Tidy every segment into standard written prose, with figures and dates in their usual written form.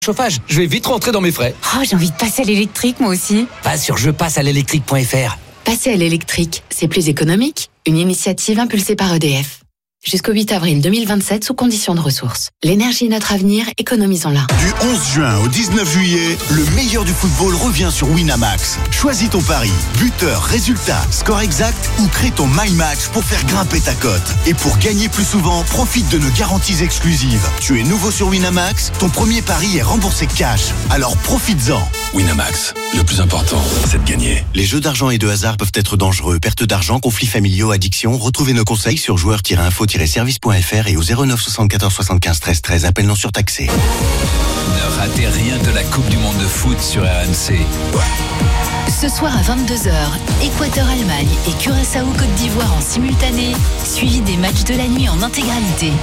Chauffage, je vais vite rentrer dans mes frais. Oh, j'ai envie de passer à l'électrique, moi aussi. Pas sur jepassealélectrique.fr. Passer à l'électrique, c'est plus économique. Une initiative impulsée par EDF. Jusqu'au 8 avril 2027, sous conditions de ressources. L'énergie est notre avenir, économisons-la. Du 11 juin au 19 juillet, le meilleur du football revient sur Winamax. Choisis ton pari, buteur, résultat, score exact ou crée ton My Match pour faire grimper ta cote. Et pour gagner plus souvent, profite de nos garanties exclusives. Tu es nouveau sur Winamax, ton premier pari est remboursé cash. Alors profites-en. Winamax, le plus important, c'est de gagner. Les jeux d'argent et de hasard peuvent être dangereux. Perte d'argent, conflits familiaux, addiction. Retrouvez nos conseils sur joueurs-info-service.fr et au 09 74 75 13 13. Appel non surtaxé. Ne ratez rien de la Coupe du Monde de foot sur RMC. Ce soir à 22h, Équateur-Allemagne et Curaçao-Côte d'Ivoire en simultané, suivi des matchs de la nuit en intégralité.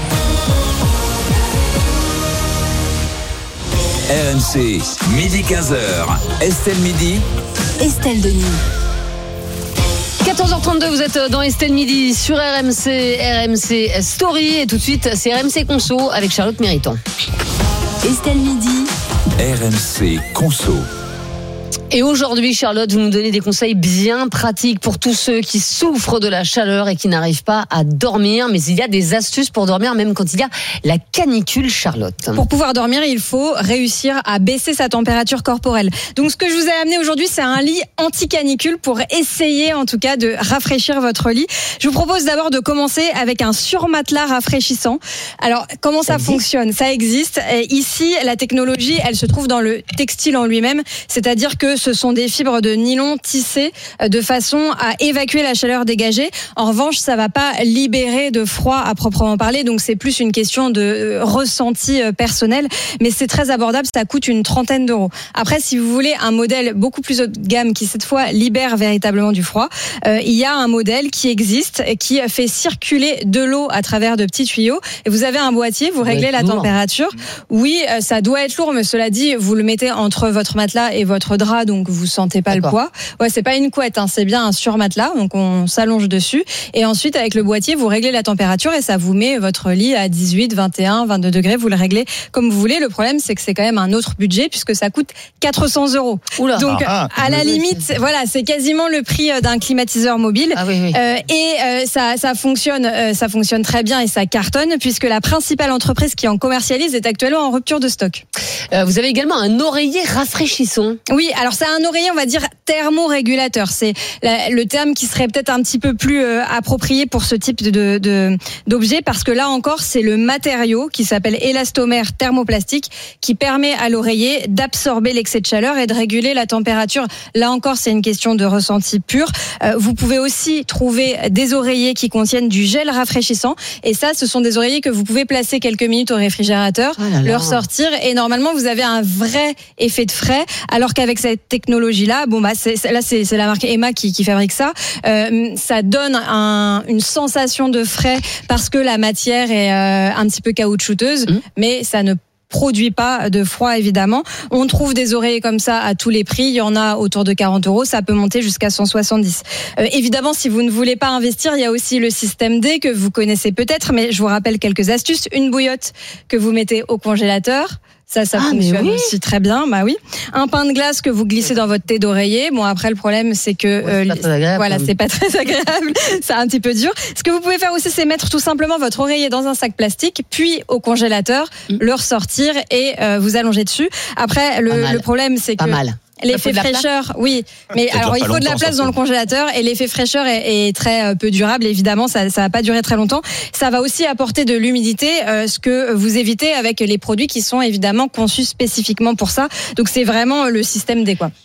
RMC, midi 15h. Estelle Midi. Estelle Denis. 14h32, vous êtes dans Estelle Midi sur RMC Story. Et tout de suite, c'est RMC Conso avec Charlotte Mériton. Estelle Midi. RMC Conso. Et aujourd'hui, Charlotte, vous nous donnez des conseils bien pratiques pour tous ceux qui souffrent de la chaleur et qui n'arrivent pas à dormir. Mais il y a des astuces pour dormir, même quand il y a la canicule, Charlotte. Pour pouvoir dormir, il faut réussir à baisser sa température corporelle. Donc, ce que je vous ai amené aujourd'hui, c'est un lit anti-canicule pour essayer, en tout cas, de rafraîchir votre lit. Je vous propose d'abord de commencer avec un surmatelas rafraîchissant. Alors, comment ça fonctionne ? Ça existe. Et ici, la technologie, elle se trouve dans le textile en lui-même. C'est-à-dire que ce sont des fibres de nylon tissées de façon à évacuer la chaleur dégagée. En revanche, ça va pas libérer de froid à proprement parler, donc c'est plus une question de ressenti personnel, mais c'est très abordable, ça coûte une 30aine d'euros. Après, si vous voulez un modèle beaucoup plus haut de gamme qui cette fois libère véritablement du froid, il y a un modèle qui existe qui fait circuler de l'eau à travers de petits tuyaux et vous avez un boîtier, vous réglez la température. Oui, ça doit être lourd, mais cela dit, vous le mettez entre votre matelas et votre drap, donc vous sentez pas le poids. Ouais, c'est pas une couette, c'est bien un surmatelas, donc on s'allonge dessus. Et ensuite, avec le boîtier, vous réglez la température et ça vous met votre lit à 18, 21, 22 degrés. Vous le réglez comme vous voulez. Le problème, c'est que c'est quand même un autre budget puisque ça coûte 400 €. Oula. Donc, à la limite, voilà, c'est quasiment le prix d'un climatiseur mobile. Ah oui, oui. Ça fonctionne très bien et ça cartonne puisque la principale entreprise qui en commercialise est actuellement en rupture de stock. Vous avez également un oreiller rafraîchissant. Oui, alors c'est un oreiller, on va dire, thermorégulateur. C'est le terme qui serait peut-être un petit peu plus approprié pour ce type d'objet parce que là encore, c'est le matériau qui s'appelle élastomère thermoplastique qui permet à l'oreiller d'absorber l'excès de chaleur et de réguler la température. Là encore, c'est une question de ressenti pur. Vous pouvez aussi trouver des oreillers qui contiennent du gel rafraîchissant et ça, ce sont des oreillers que vous pouvez placer quelques minutes au réfrigérateur, le ressortir et normalement, vous avez un vrai effet de frais alors qu'avec cette technologie-là, c'est la marque Emma qui fabrique ça. Ça donne une sensation de frais parce que la matière est un petit peu caoutchouteuse, mais ça ne produit pas de froid évidemment. On trouve des oreillers comme ça à tous les prix. Il y en a autour de 40 €. Ça peut monter jusqu'à 170. Évidemment, si vous ne voulez pas investir, il y a aussi le système D que vous connaissez peut-être, mais je vous rappelle quelques astuces. Une bouillotte que vous mettez au congélateur. Ça fonctionne aussi très bien. Bah oui. Un pain de glace que vous glissez dans votre thé d'oreiller. Bon, après, le problème, c'est que, c'est pas très agréable. C'est un petit peu dur. Ce que vous pouvez faire aussi, c'est mettre tout simplement votre oreiller dans un sac plastique, puis au congélateur, le ressortir et vous allonger dessus. Après, le problème, c'est que... Pas mal. L'effet fraîcheur, oui. Mais alors, il faut de la place dans le congélateur et l'effet fraîcheur est très peu durable. Évidemment, ça va pas durer très longtemps. Ça va aussi apporter de l'humidité, ce que vous évitez avec les produits qui sont évidemment conçus spécifiquement pour ça. Donc, c'est vraiment le système D, quoi.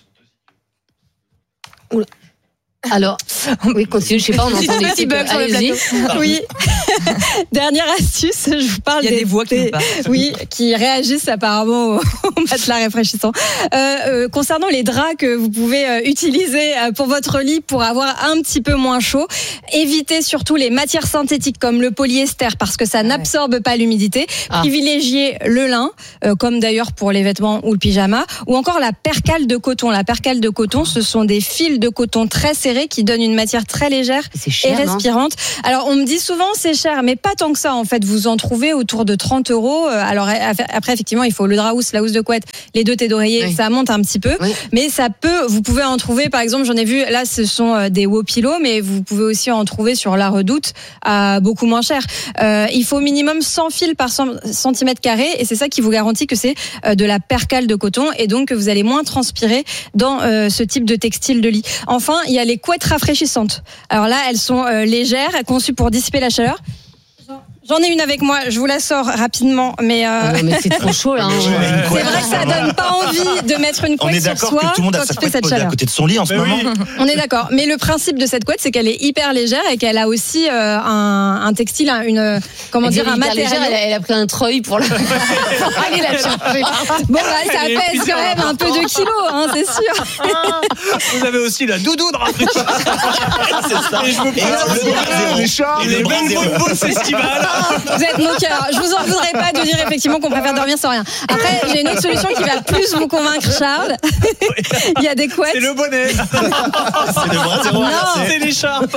Oula. Alors, oui, continue, je sais pas, on entend des petits bugs sur le plateau. Oui. Dernière astuce, je vous parle des voix qui qui réagissent apparemment au matelas rafraîchissant. Concernant les draps que vous pouvez utiliser pour votre lit pour avoir un petit peu moins chaud, évitez surtout les matières synthétiques comme le polyester parce que ça n'absorbe pas l'humidité. Privilégiez le lin, comme d'ailleurs pour les vêtements ou le pyjama, ou encore la percale de coton. La percale de coton, ce sont des fils de coton très serrés qui donnent une matière très légère et respirante. Alors on me dit souvent c'est cher, mais pas tant que ça en fait. Vous en trouvez autour de 30 €. Alors après, effectivement, il faut le drap housse, la housse de couette, les deux têtes d'oreiller, ça monte un petit peu. Mais vous pouvez en trouver, par exemple, j'en ai vu, là ce sont des Wopilo, mais vous pouvez aussi en trouver sur la Redoute à beaucoup moins cher. Il faut au minimum 100 fils par centimètre carré, et c'est ça qui vous garantit que c'est de la percale de coton, et donc vous allez moins transpirer dans ce type de textile de lit. Enfin, il y a les couettes rafraîchissantes. Alors là, elles sont légères, conçues pour dissiper la chaleur. J'en ai une avec moi, je vous la sors rapidement, mais mais c'est trop chaud là. C'est vrai que ça donne pas envie de mettre une couette sur soi. On est d'accord que tout le monde a sa couette posée à côté de son lit en ce moment. On est d'accord, mais le principe de cette couette, c'est qu'elle est hyper légère et qu'elle a aussi un textile, un matériel. Elle a pris un treuil pour aller la chercher. Bon, ça pèse quand même un peu de kilos, c'est sûr. Vous avez aussi la doudoune rafraîchissante. C'est ça. Et je me les bons festivals. Vous êtes moqueur. Je vous en voudrais pas de dire effectivement qu'on préfère dormir sans rien. Après, j'ai une autre solution qui va plus vous convaincre, Charles. Il y a des couettes. C'est le bonnet. C'est le bras zéro. C'est l'écharpe.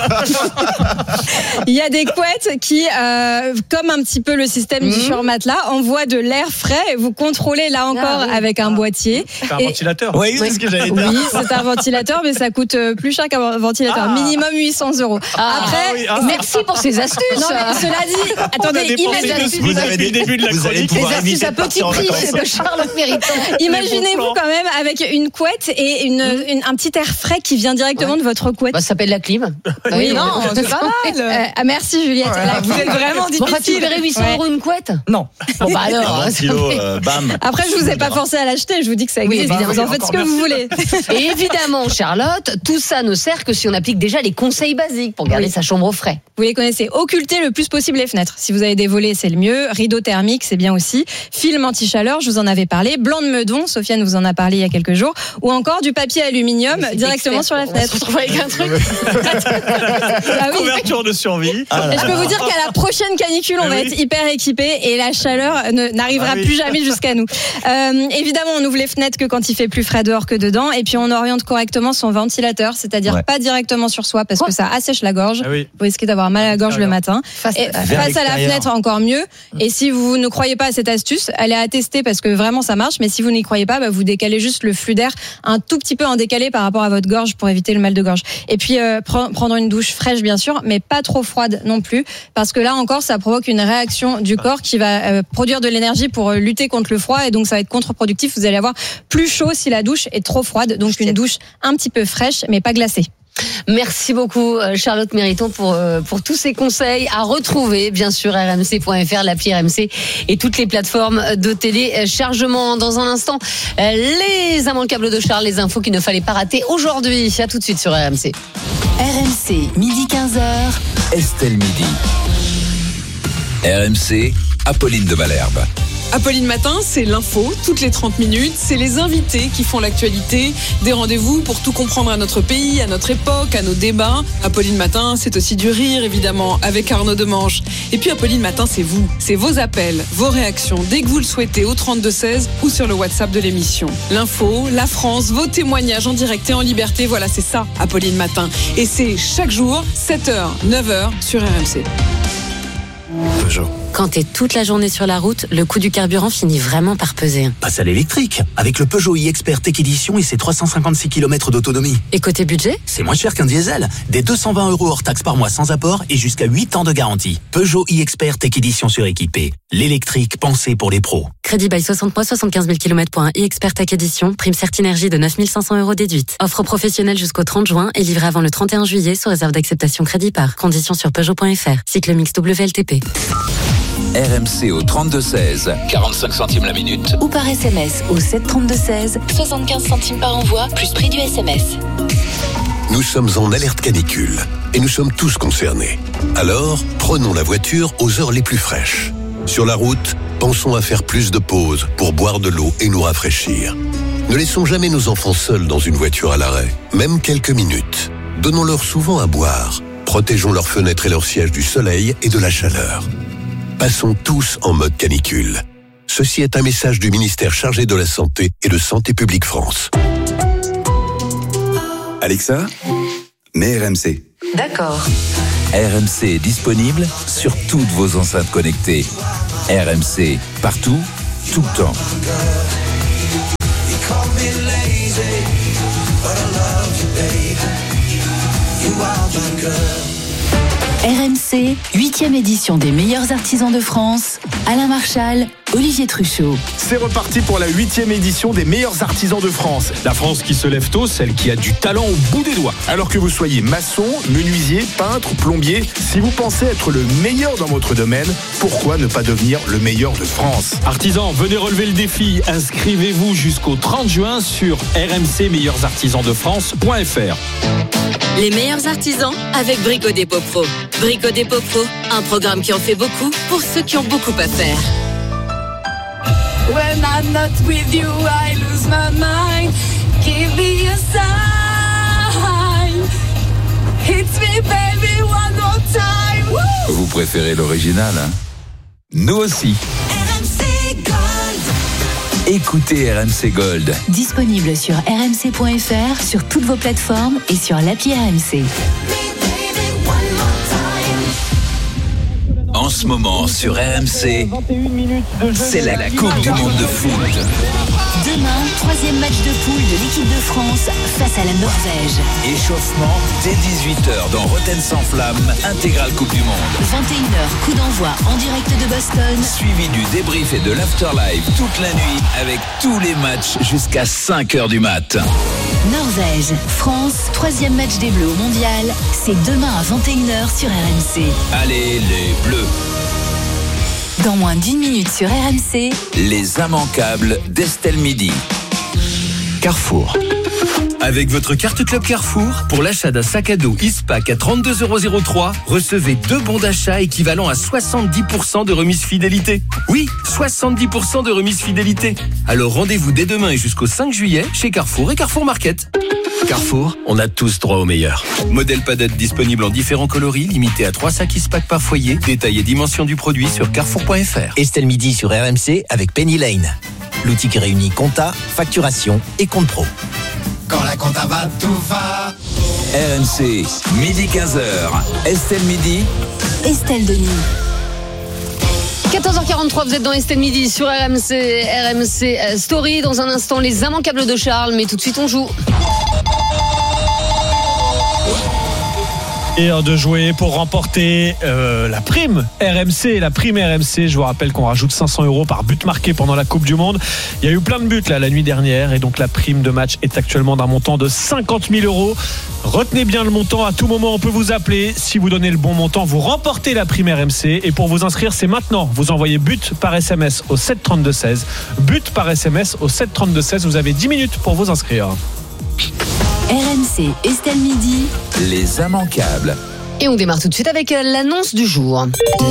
Il y a des couettes qui, comme un petit peu le système du surmatelas, envoient de l'air frais et vous contrôlez là encore avec un boîtier. C'est un ventilateur. Oui, c'est ce que j'allais dire. Oui, c'est un ventilateur, mais ça coûte plus cher qu'un ventilateur. Minimum 800 €. Après, merci pour ces astuces. Non, mais cela dit, attendez, vous avez des débuts de la chronique. Les astuces à petit prix de Charlotte Méritant. Imaginez-vous quand même avec une couette et un petit air frais qui vient directement de votre couette. Ça s'appelle la clim. Oui, non, c'est pas mal. Merci Juliette. Vous êtes vraiment difficile. Enfin, tu paierais 800 € une couette? Non. Bon bah alors. Bam. Après, je vous ai pas forcé à l'acheter. Je vous dis que ça existe. Vous en faites ce que vous voulez. Et évidemment, Charlotte, tout ça ne sert que si on applique déjà les conseils basiques pour garder sa chambre au frais. Vous les connaissez. Occultez le plus possible les fenêtres. Si vous avez des volets, c'est le mieux. Rideau thermique, c'est bien aussi. Film anti-chaleur, je vous en avais parlé. Blanc de meudon, Sofiane vous en a parlé il y a quelques jours. Ou encore du papier aluminium directement sur la fenêtre. On se retrouve avec un truc. Couverture de survie. Et je peux vous dire qu'à la prochaine canicule, on va être hyper équipés et la chaleur n'arrivera plus jamais jusqu'à nous. Évidemment, on ouvre les fenêtres que quand il fait plus frais dehors que dedans. Et puis, on oriente correctement son ventilateur, c'est-à-dire pas directement sur soi parce que ça assèche la gorge. Vous risquez d'avoir mal à la gorge le matin. Face à la fenêtre, encore mieux. Et si vous ne croyez pas à cette astuce, elle est à tester parce que vraiment ça marche. Mais si vous n'y croyez pas, vous décalez juste le flux d'air un tout petit peu en décalé par rapport à votre gorge pour éviter le mal de gorge. Et puis prendre une douche fraîche bien sûr, mais pas trop froide non plus, parce que là encore ça provoque une réaction du corps qui va produire de l'énergie pour lutter contre le froid, et donc ça va être contre-productif. Vous allez avoir plus chaud si la douche est trop froide. Donc une douche un petit peu fraîche mais pas glacée. Merci beaucoup Charlotte Mériton pour tous ces conseils à retrouver bien sûr rmc.fr, l'appli RMC et toutes les plateformes de téléchargement. Dans un instant, les immanquables de Charles, les infos qu'il ne fallait pas rater aujourd'hui. À tout de suite sur RMC. RMC, midi 15h. Estelle Midi. RMC, Apolline de Malherbe. Apolline Matin, c'est l'info, toutes les 30 minutes, c'est les invités qui font l'actualité, des rendez-vous pour tout comprendre à notre pays, à notre époque, à nos débats. Apolline Matin, c'est aussi du rire évidemment, avec Arnaud Demange. Et puis Apolline Matin, c'est vous, c'est vos appels, vos réactions, dès que vous le souhaitez, au 32-16 ou sur le WhatsApp de l'émission. L'info, la France, vos témoignages en direct et en liberté, voilà, c'est ça, Apolline Matin. Et c'est chaque jour, 7h, 9h sur RMC. Peugeot. Quand t'es toute la journée sur la route, le coût du carburant finit vraiment par peser. Passe à l'électrique, avec le Peugeot e-Expert Tech Edition et ses 356 km d'autonomie. Et côté budget ? C'est moins cher qu'un diesel. Des 220 € hors taxe par mois sans apport et jusqu'à 8 ans de garantie. Peugeot e-Expert Tech Edition suréquipé. L'électrique pensé pour les pros. Crédit bail 60 mois, 75 000 km pour un e-Expert Tech Edition. Prime Certinergie de 9 500 € déduite. Offre professionnelle jusqu'au 30 juin et livrée avant le 31 juillet sous réserve d'acceptation crédit par. Conditions sur Peugeot.fr. Cycle mix WLTP. RMC au 32-16, 45 centimes la minute. Ou par SMS au 732-16, 75 centimes par envoi, plus prix du SMS. Nous sommes en alerte canicule et nous sommes tous concernés. Alors, prenons la voiture aux heures les plus fraîches. Sur la route, pensons à faire plus de pauses pour boire de l'eau et nous rafraîchir. Ne laissons jamais nos enfants seuls dans une voiture à l'arrêt, même quelques minutes. Donnons-leur souvent à boire. Protégeons leurs fenêtres et leurs sièges du soleil et de la chaleur. Passons tous en mode canicule. Ceci est un message du ministère chargé de la Santé et de Santé publique France. Alexa, mets RMC. D'accord. RMC est disponible sur toutes vos enceintes connectées. RMC, partout, tout le temps. RMC, 8e édition des meilleurs artisans de France. Alain Marchal, Olivier Truchot. C'est reparti pour la 8e édition des meilleurs artisans de France. La France qui se lève tôt, celle qui a du talent au bout des doigts. Alors que vous soyez maçon, menuisier, peintre, plombier, si vous pensez être le meilleur dans votre domaine, pourquoi ne pas devenir le meilleur de France ? Artisans, venez relever le défi. Inscrivez-vous jusqu'au 30 juin sur rmcmeilleursartisansdefrance.fr. Les meilleurs artisans avec Brico Dépôt Pro. Brico Dépôt Pro, un programme qui en fait beaucoup pour ceux qui ont beaucoup à faire. When I'm not with you, I lose my mind. Give me a sign. Hit me, baby, one more time. Woo! Vous préférez l'original, hein ? Nous aussi. RMC Gold. Écoutez RMC Gold. Disponible sur rmc.fr, sur toutes vos plateformes et sur l'appli RMC. En ce moment sur RMC, c'est la Coupe du Monde de foot. Demain, 3e match de poule de l'équipe de France face à la Norvège. Échauffement dès 18h dans Rotten sans flamme, intégrale Coupe du Monde. 21h, coup d'envoi en direct de Boston. Suivi du débrief et de l'afterlife toute la nuit avec tous les matchs jusqu'à 5h du mat. Norvège, France, 3e match des Bleus au Mondial. C'est demain à 21h sur RMC. Allez les Bleus. Dans moins d'1 minute sur RMC, les immanquables d'Estelle Midi. Carrefour. Avec votre carte Club Carrefour, pour l'achat d'un sac à dos Ispac à 32,03 €, recevez 2 bons d'achat équivalent à 70% de remise fidélité. Oui, 70% de remise fidélité. Alors rendez-vous dès demain et jusqu'au 5 juillet chez Carrefour et Carrefour Market. Carrefour, on a tous droit au meilleur. Modèle padette disponible en différents coloris, limité à 3 sacs Ispac par foyer. Détail et dimension du produit sur carrefour.fr. Estelle Midi sur RMC avec Penny Lane. L'outil qui réunit compta, facturation et compte pro. Quand la compta va, tout va. RMC, midi 15h. Estelle Midi. Estelle Denis. 14h43, vous êtes dans Estelle Midi sur RMC Story. Dans un instant, les immanquables de Charles, mais tout de suite on joue. Et de jouer pour remporter la prime RMC. La prime RMC, je vous rappelle qu'on rajoute 500 € par but marqué pendant la Coupe du Monde. Il y a eu plein de buts là la nuit dernière et donc la prime de match est actuellement d'un montant de 50 000 €. Retenez bien le montant, à tout moment on peut vous appeler. Si vous donnez le bon montant, vous remportez la prime RMC. Et pour vous inscrire, c'est maintenant. Vous envoyez but par SMS au 732-16. But par SMS au 732-16. Vous avez 10 minutes pour vous inscrire. RMC, Estelle Midi. Les immanquables. Et on démarre tout de suite avec l'annonce du jour.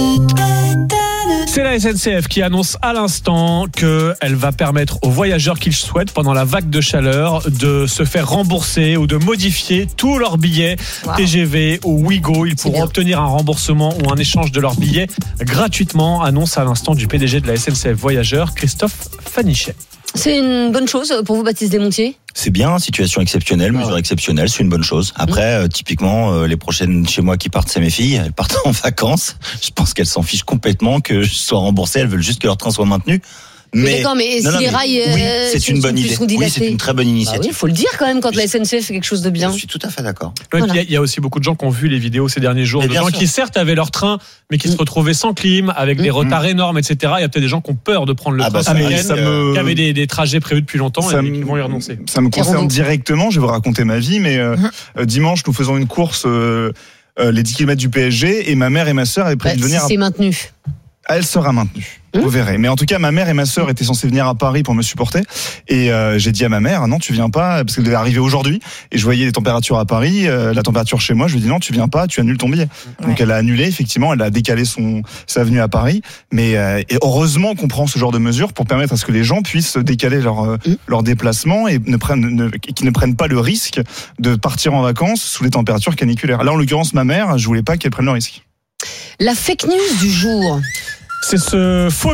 C'est la SNCF qui annonce à l'instant qu'elle va permettre aux voyageurs qui le souhaitent pendant la vague de chaleur de se faire rembourser ou de modifier tous leurs billets TGV ou Ouigo. Ils pourront obtenir un remboursement ou un échange de leurs billets gratuitement. Annonce à l'instant du PDG de la SNCF Voyageurs, Christophe Fanichet. C'est une bonne chose pour vous, Baptiste Desmontiers ? C'est bien, situation exceptionnelle, mesure exceptionnelle, c'est une bonne chose. Après, typiquement, les prochaines chez moi qui partent, c'est mes filles. Elles partent en vacances. Je pense qu'elles s'en fichent complètement que je sois remboursé. Elles veulent juste que leur train soit maintenu. Mais d'accord, mais si les rails c'est une bonne idée. Oui, c'est une très bonne initiative. Il faut le dire quand même quand la SNCF fait quelque chose de bien. Je suis tout à fait d'accord. Voilà. Il y a aussi beaucoup de gens qui ont vu les vidéos ces derniers jours, de gens qui certes avaient leur train, mais qui se retrouvaient sans clim, avec des retards énormes, etc. Il y a peut-être des gens qui ont peur de prendre le train ce week-end, qui avaient des trajets prévus depuis longtemps et qui vont y renoncer. Ça me concerne directement, je vais vous raconter ma vie, mais dimanche, nous faisons une course, les 10 km du PSG, et ma mère et ma sœur avaient prévu de venir. Si c'est maintenu. Elle sera maintenue. Vous verrez. Mais en tout cas, ma mère et ma sœur étaient censées venir à Paris pour me supporter. Et j'ai dit à ma mère, non, tu viens pas, parce qu'elle devait arriver aujourd'hui. Et je voyais les températures à Paris, la température chez moi. Je lui ai dit, non, tu viens pas, tu annules ton billet. Donc elle a annulé, effectivement, elle a décalé sa venue à Paris. Mais et heureusement qu'on prend ce genre de mesures pour permettre à ce que les gens puissent décaler leur déplacement et qu'ils ne prennent pas le risque de partir en vacances sous les températures caniculaires. Là, en l'occurrence, ma mère, je voulais pas qu'elle prenne le risque. La fake news du jour. C'est ce faux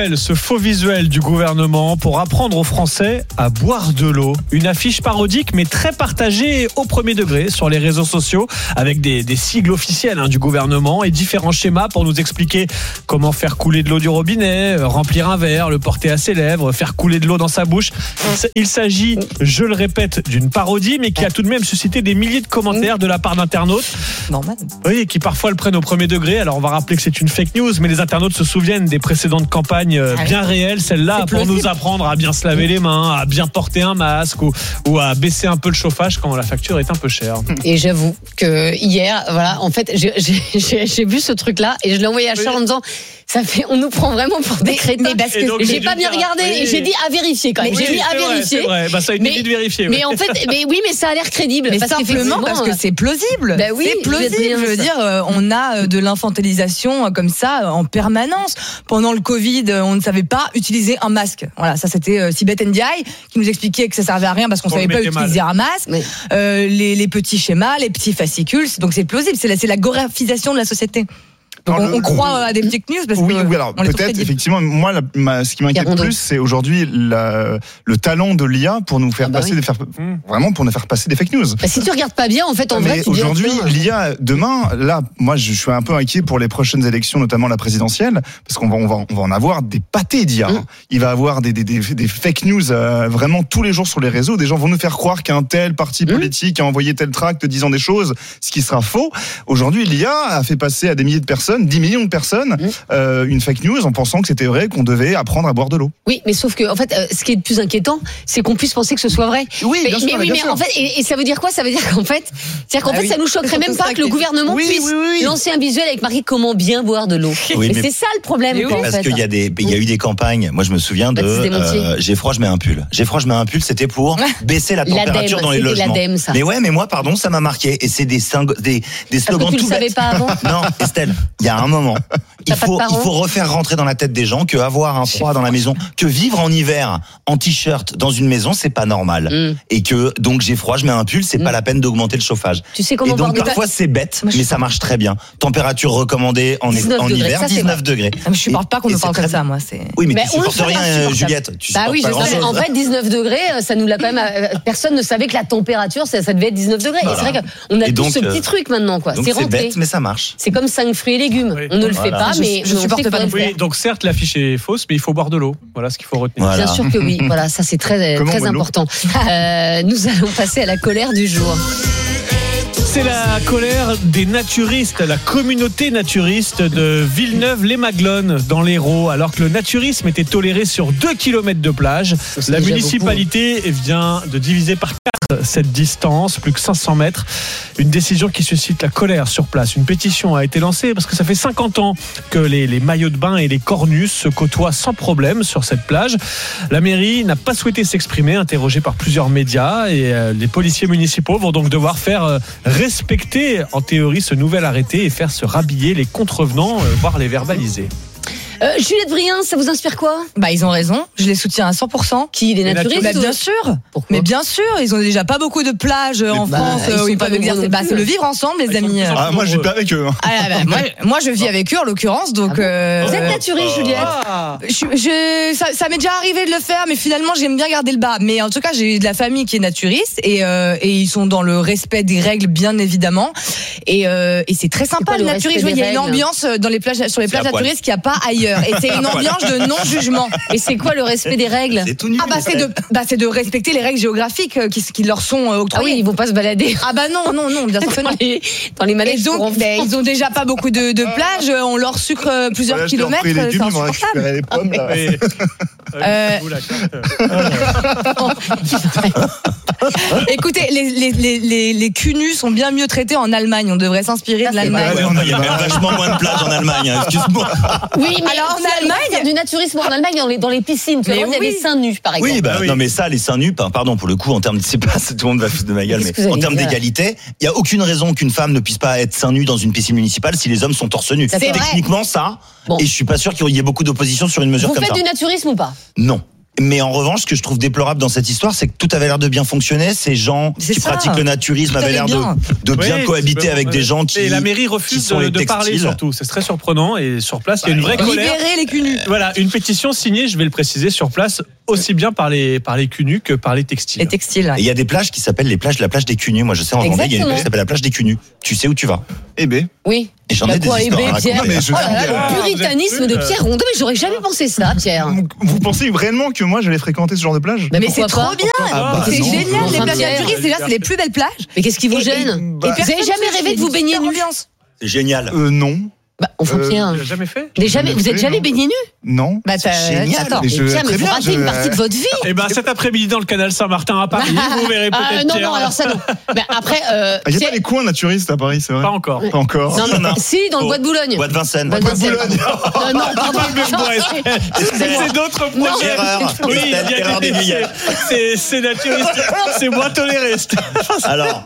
visuel du gouvernement pour apprendre aux Français à boire de l'eau. Une affiche parodique mais très partagée au premier degré sur les réseaux sociaux avec des sigles officiels du gouvernement et différents schémas pour nous expliquer comment faire couler de l'eau du robinet, remplir un verre, le porter à ses lèvres, faire couler de l'eau dans sa bouche. Il s'agit, je le répète, d'une parodie mais qui a tout de même suscité des milliers de commentaires de la part d'internautes. Normal. Oui, qui parfois le prennent au premier degré. Alors on va rappeler que c'est une fake news, mais les internautes se souviennent des précédentes campagnes bien réelles, celle-là pour nous apprendre à bien se laver les mains, à bien porter un masque ou à baisser un peu le chauffage quand la facture est un peu chère. Et j'avoue que hier, voilà, en fait, j'ai vu ce truc-là et je l'ai envoyé à Charles en disant on nous prend vraiment pour des crétins. Mais parce que j'ai pas bien regardé et j'ai dit à vérifier quand même. J'ai dit à vérifier. C'est vrai. Ça a été dit de vérifier. Mais en fait, mais ça a l'air crédible. Mais simplement parce que c'est plausible. Bah oui, c'est plausible. Je veux dire, on a de l'infantilisation comme ça en permanence. Pendant le Covid, on ne savait pas utiliser un masque. Voilà, ça c'était Sibeth Ndiaye qui nous expliquait que ça servait à rien parce qu'on savait pas utiliser un masque. Les petits schémas, les petits fascicules. Donc c'est plausible. C'est la graphisation de la société. Donc on croit à des fake news parce que alors peut-être effectivement moi ce qui m'inquiète le plus c'est aujourd'hui le talent de l'IA pour nous faire passer vraiment pour nous faire passer des fake news. Si tu regardes pas bien en fait en vrai aujourd'hui l'IA demain là moi je suis un peu inquiet pour les prochaines élections notamment la présidentielle parce qu'on va en avoir des pâtés d'IA. Il va avoir des fake news vraiment tous les jours sur les réseaux, des gens vont nous faire croire qu'un tel parti politique a envoyé tel tract disant des choses ce qui sera faux. Aujourd'hui l'IA a fait passer à des milliers de personnes 10 millions de personnes une fake news en pensant que c'était vrai qu'on devait apprendre à boire de l'eau. Oui, mais sauf que en fait, ce qui est le plus inquiétant, c'est qu'on puisse penser que ce soit vrai. Oui, bien sûr. Mais en fait, et ça veut dire quoi ? Ça veut dire qu'en fait, ça nous choquerait même pas que le gouvernement puisse lancer un visuel avec marqué comment bien boire de l'eau. Oui, mais c'est ça le problème. Parce qu'il y a eu des campagnes. Moi, je me souviens de j'ai froid, je mets un pull. J'ai froid, je mets un pull. C'était pour baisser la température dans les logements. Mais moi, pardon, ça m'a marqué. Et c'est des slogans tout bêtes. Tu le savais pas avant ? Non, Estelle. Il y a un moment, il faut refaire rentrer dans la tête des gens que avoir un froid dans la maison, que vivre en hiver en t-shirt dans une maison, c'est pas normal. Et que donc j'ai froid, je mets un pull, c'est pas la peine d'augmenter le chauffage. Tu sais comment et donc parfois c'est bête, mais ça marche très bien. Température recommandée en hiver, 19 degrés. Je supporte pas qu'on me parle comme ça, moi. Oui, mais tu supportes rien, Juliette. Bah oui, en fait, 19 degrés, ça nous l'a quand même. Personne ne savait que la température, ça devait être 19 degrés. Et c'est vrai qu'on a tous ce petit truc maintenant, quoi. C'est rentré. C'est bête, mais ça marche. C'est comme 5 fruits et légumes. On ne le fait pas, mais je supporte pas. Oui, donc certes, l'affiche est fausse, mais il faut boire de l'eau. Voilà ce qu'il faut retenir. Bien sûr que oui. Voilà, ça c'est très important. Nous allons passer à la colère du jour. C'est la colère des naturistes, la communauté naturiste de Villeneuve-les-Maglones dans l'Hérault. Alors que le naturisme était toléré sur 2 km de plage, la municipalité vient de diviser par 4 cette distance, plus que 500 mètres. Une décision qui suscite la colère sur place. Une pétition a été lancée parce que ça fait 50 ans que les maillots de bain et les cornus se côtoient sans problème sur cette plage. La mairie n'a pas souhaité s'exprimer, interrogée par plusieurs médias, et les policiers municipaux vont donc devoir faire respecter en théorie ce nouvel arrêté et faire se rhabiller les contrevenants, voire les verbaliser. Juliette Brien, ça vous inspire quoi ? Ils ont raison, je les soutiens à 100%. Qui, les naturistes ? Bien sûr. Pourquoi ? Mais bien sûr, ils ont déjà pas beaucoup de plages en France où ils peuvent exercer. C'est le vivre ensemble, les amis. Moi, je vis pas avec eux. Moi, je vis avec eux en l'occurrence, donc. Vous êtes naturiste, Juliette ? Ça m'est déjà arrivé de le faire, mais finalement, j'aime bien garder le bas. Mais en tout cas, j'ai de la famille qui est naturiste et ils sont dans le respect des règles, bien évidemment. Et c'est très sympa le naturisme. Il y a une ambiance sur les plages naturistes qu'il n'y a pas ailleurs. Et c'est une ambiance de non-jugement. Et c'est quoi le respect des règles ? C'est tout nul. C'est de respecter les règles géographiques qui leur sont octroyées. Ah oui, ils vont pas se balader. Non, bien sûr que non. Dans les manèges. Ils ont déjà pas beaucoup de plages, on leur sucre plusieurs kilomètres. C'est insupportable. Les pommes, là. Écoutez, les cunus sont bien mieux traités en Allemagne. On devrait s'inspirer de l'Allemagne. Il y a vachement moins de plages en Allemagne, excuse-moi. Oui, mais alors en Allemagne, du naturisme en Allemagne, dans les piscines, tu vois, il y a des seins nus, par exemple. Oui, non, mais ça, les seins nus, pardon, pour le coup, en termes de, c'est pas, tout le monde va foutre de ma gueule, mais en termes d'égalité, il y a aucune raison qu'une femme ne puisse pas être seins nus dans une piscine municipale si les hommes sont torse nu. Techniquement, ça, et je suis pas sûr qu'il y ait beaucoup d'opposition sur une mesure comme ça. Vous faites du naturisme ou pas ? Non. Mais en revanche, ce que je trouve déplorable dans cette histoire, c'est que tout avait l'air de bien fonctionner. Ces gens qui pratiquent le naturisme avaient l'air de bien cohabiter avec des gens qui. Et la mairie refuse de parler surtout. C'est très surprenant. Et sur place, il y a une vraie colère. Libérer les cul-nus. Voilà, une pétition signée, je vais le préciser, sur place, aussi bien par les cul-nus que par les textiles. Les textiles. Et il y a des plages qui s'appellent la plage des cul-nus. Moi, je sais, en Vendée, il y a une plage qui s'appelle la plage des cul-nus. Tu sais où tu vas? Eh ben. Oui. Et j'en ai des histoires à Pierre. raconter. Oh là là, le puritanisme de Pierre Rondeau, mais j'aurais jamais pensé ça, Pierre. Vous pensez réellement que moi j'allais fréquenter ce genre de plage? Mais c'est trop bien. C'est génial. Les plages naturistes, déjà, c'est les plus belles plages. Mais qu'est-ce qui vous gêne? Vous avez jamais rêvé de vous baigner nu? C'est génial. Non. Enfin, Pierre. Tu l'as jamais fait? Vous êtes jamais baigné nu? Non. C'est génial. Attends, Pierre, mais vous ratez une partie de votre vie. Eh ben, cet après-midi dans le canal Saint-Martin à Paris, vous verrez peut-être. Non, alors ça non. Mais après. Il n'y a pas les coins naturistes à Paris, c'est vrai? Pas encore. Pas encore. Non. Si, dans le bois de Boulogne. Bois de Vincennes. Non, pardon. C'est d'autres projets. Erreur. Oui, Erreur des Guyane. C'est naturiste. C'est moi toléré. Alors.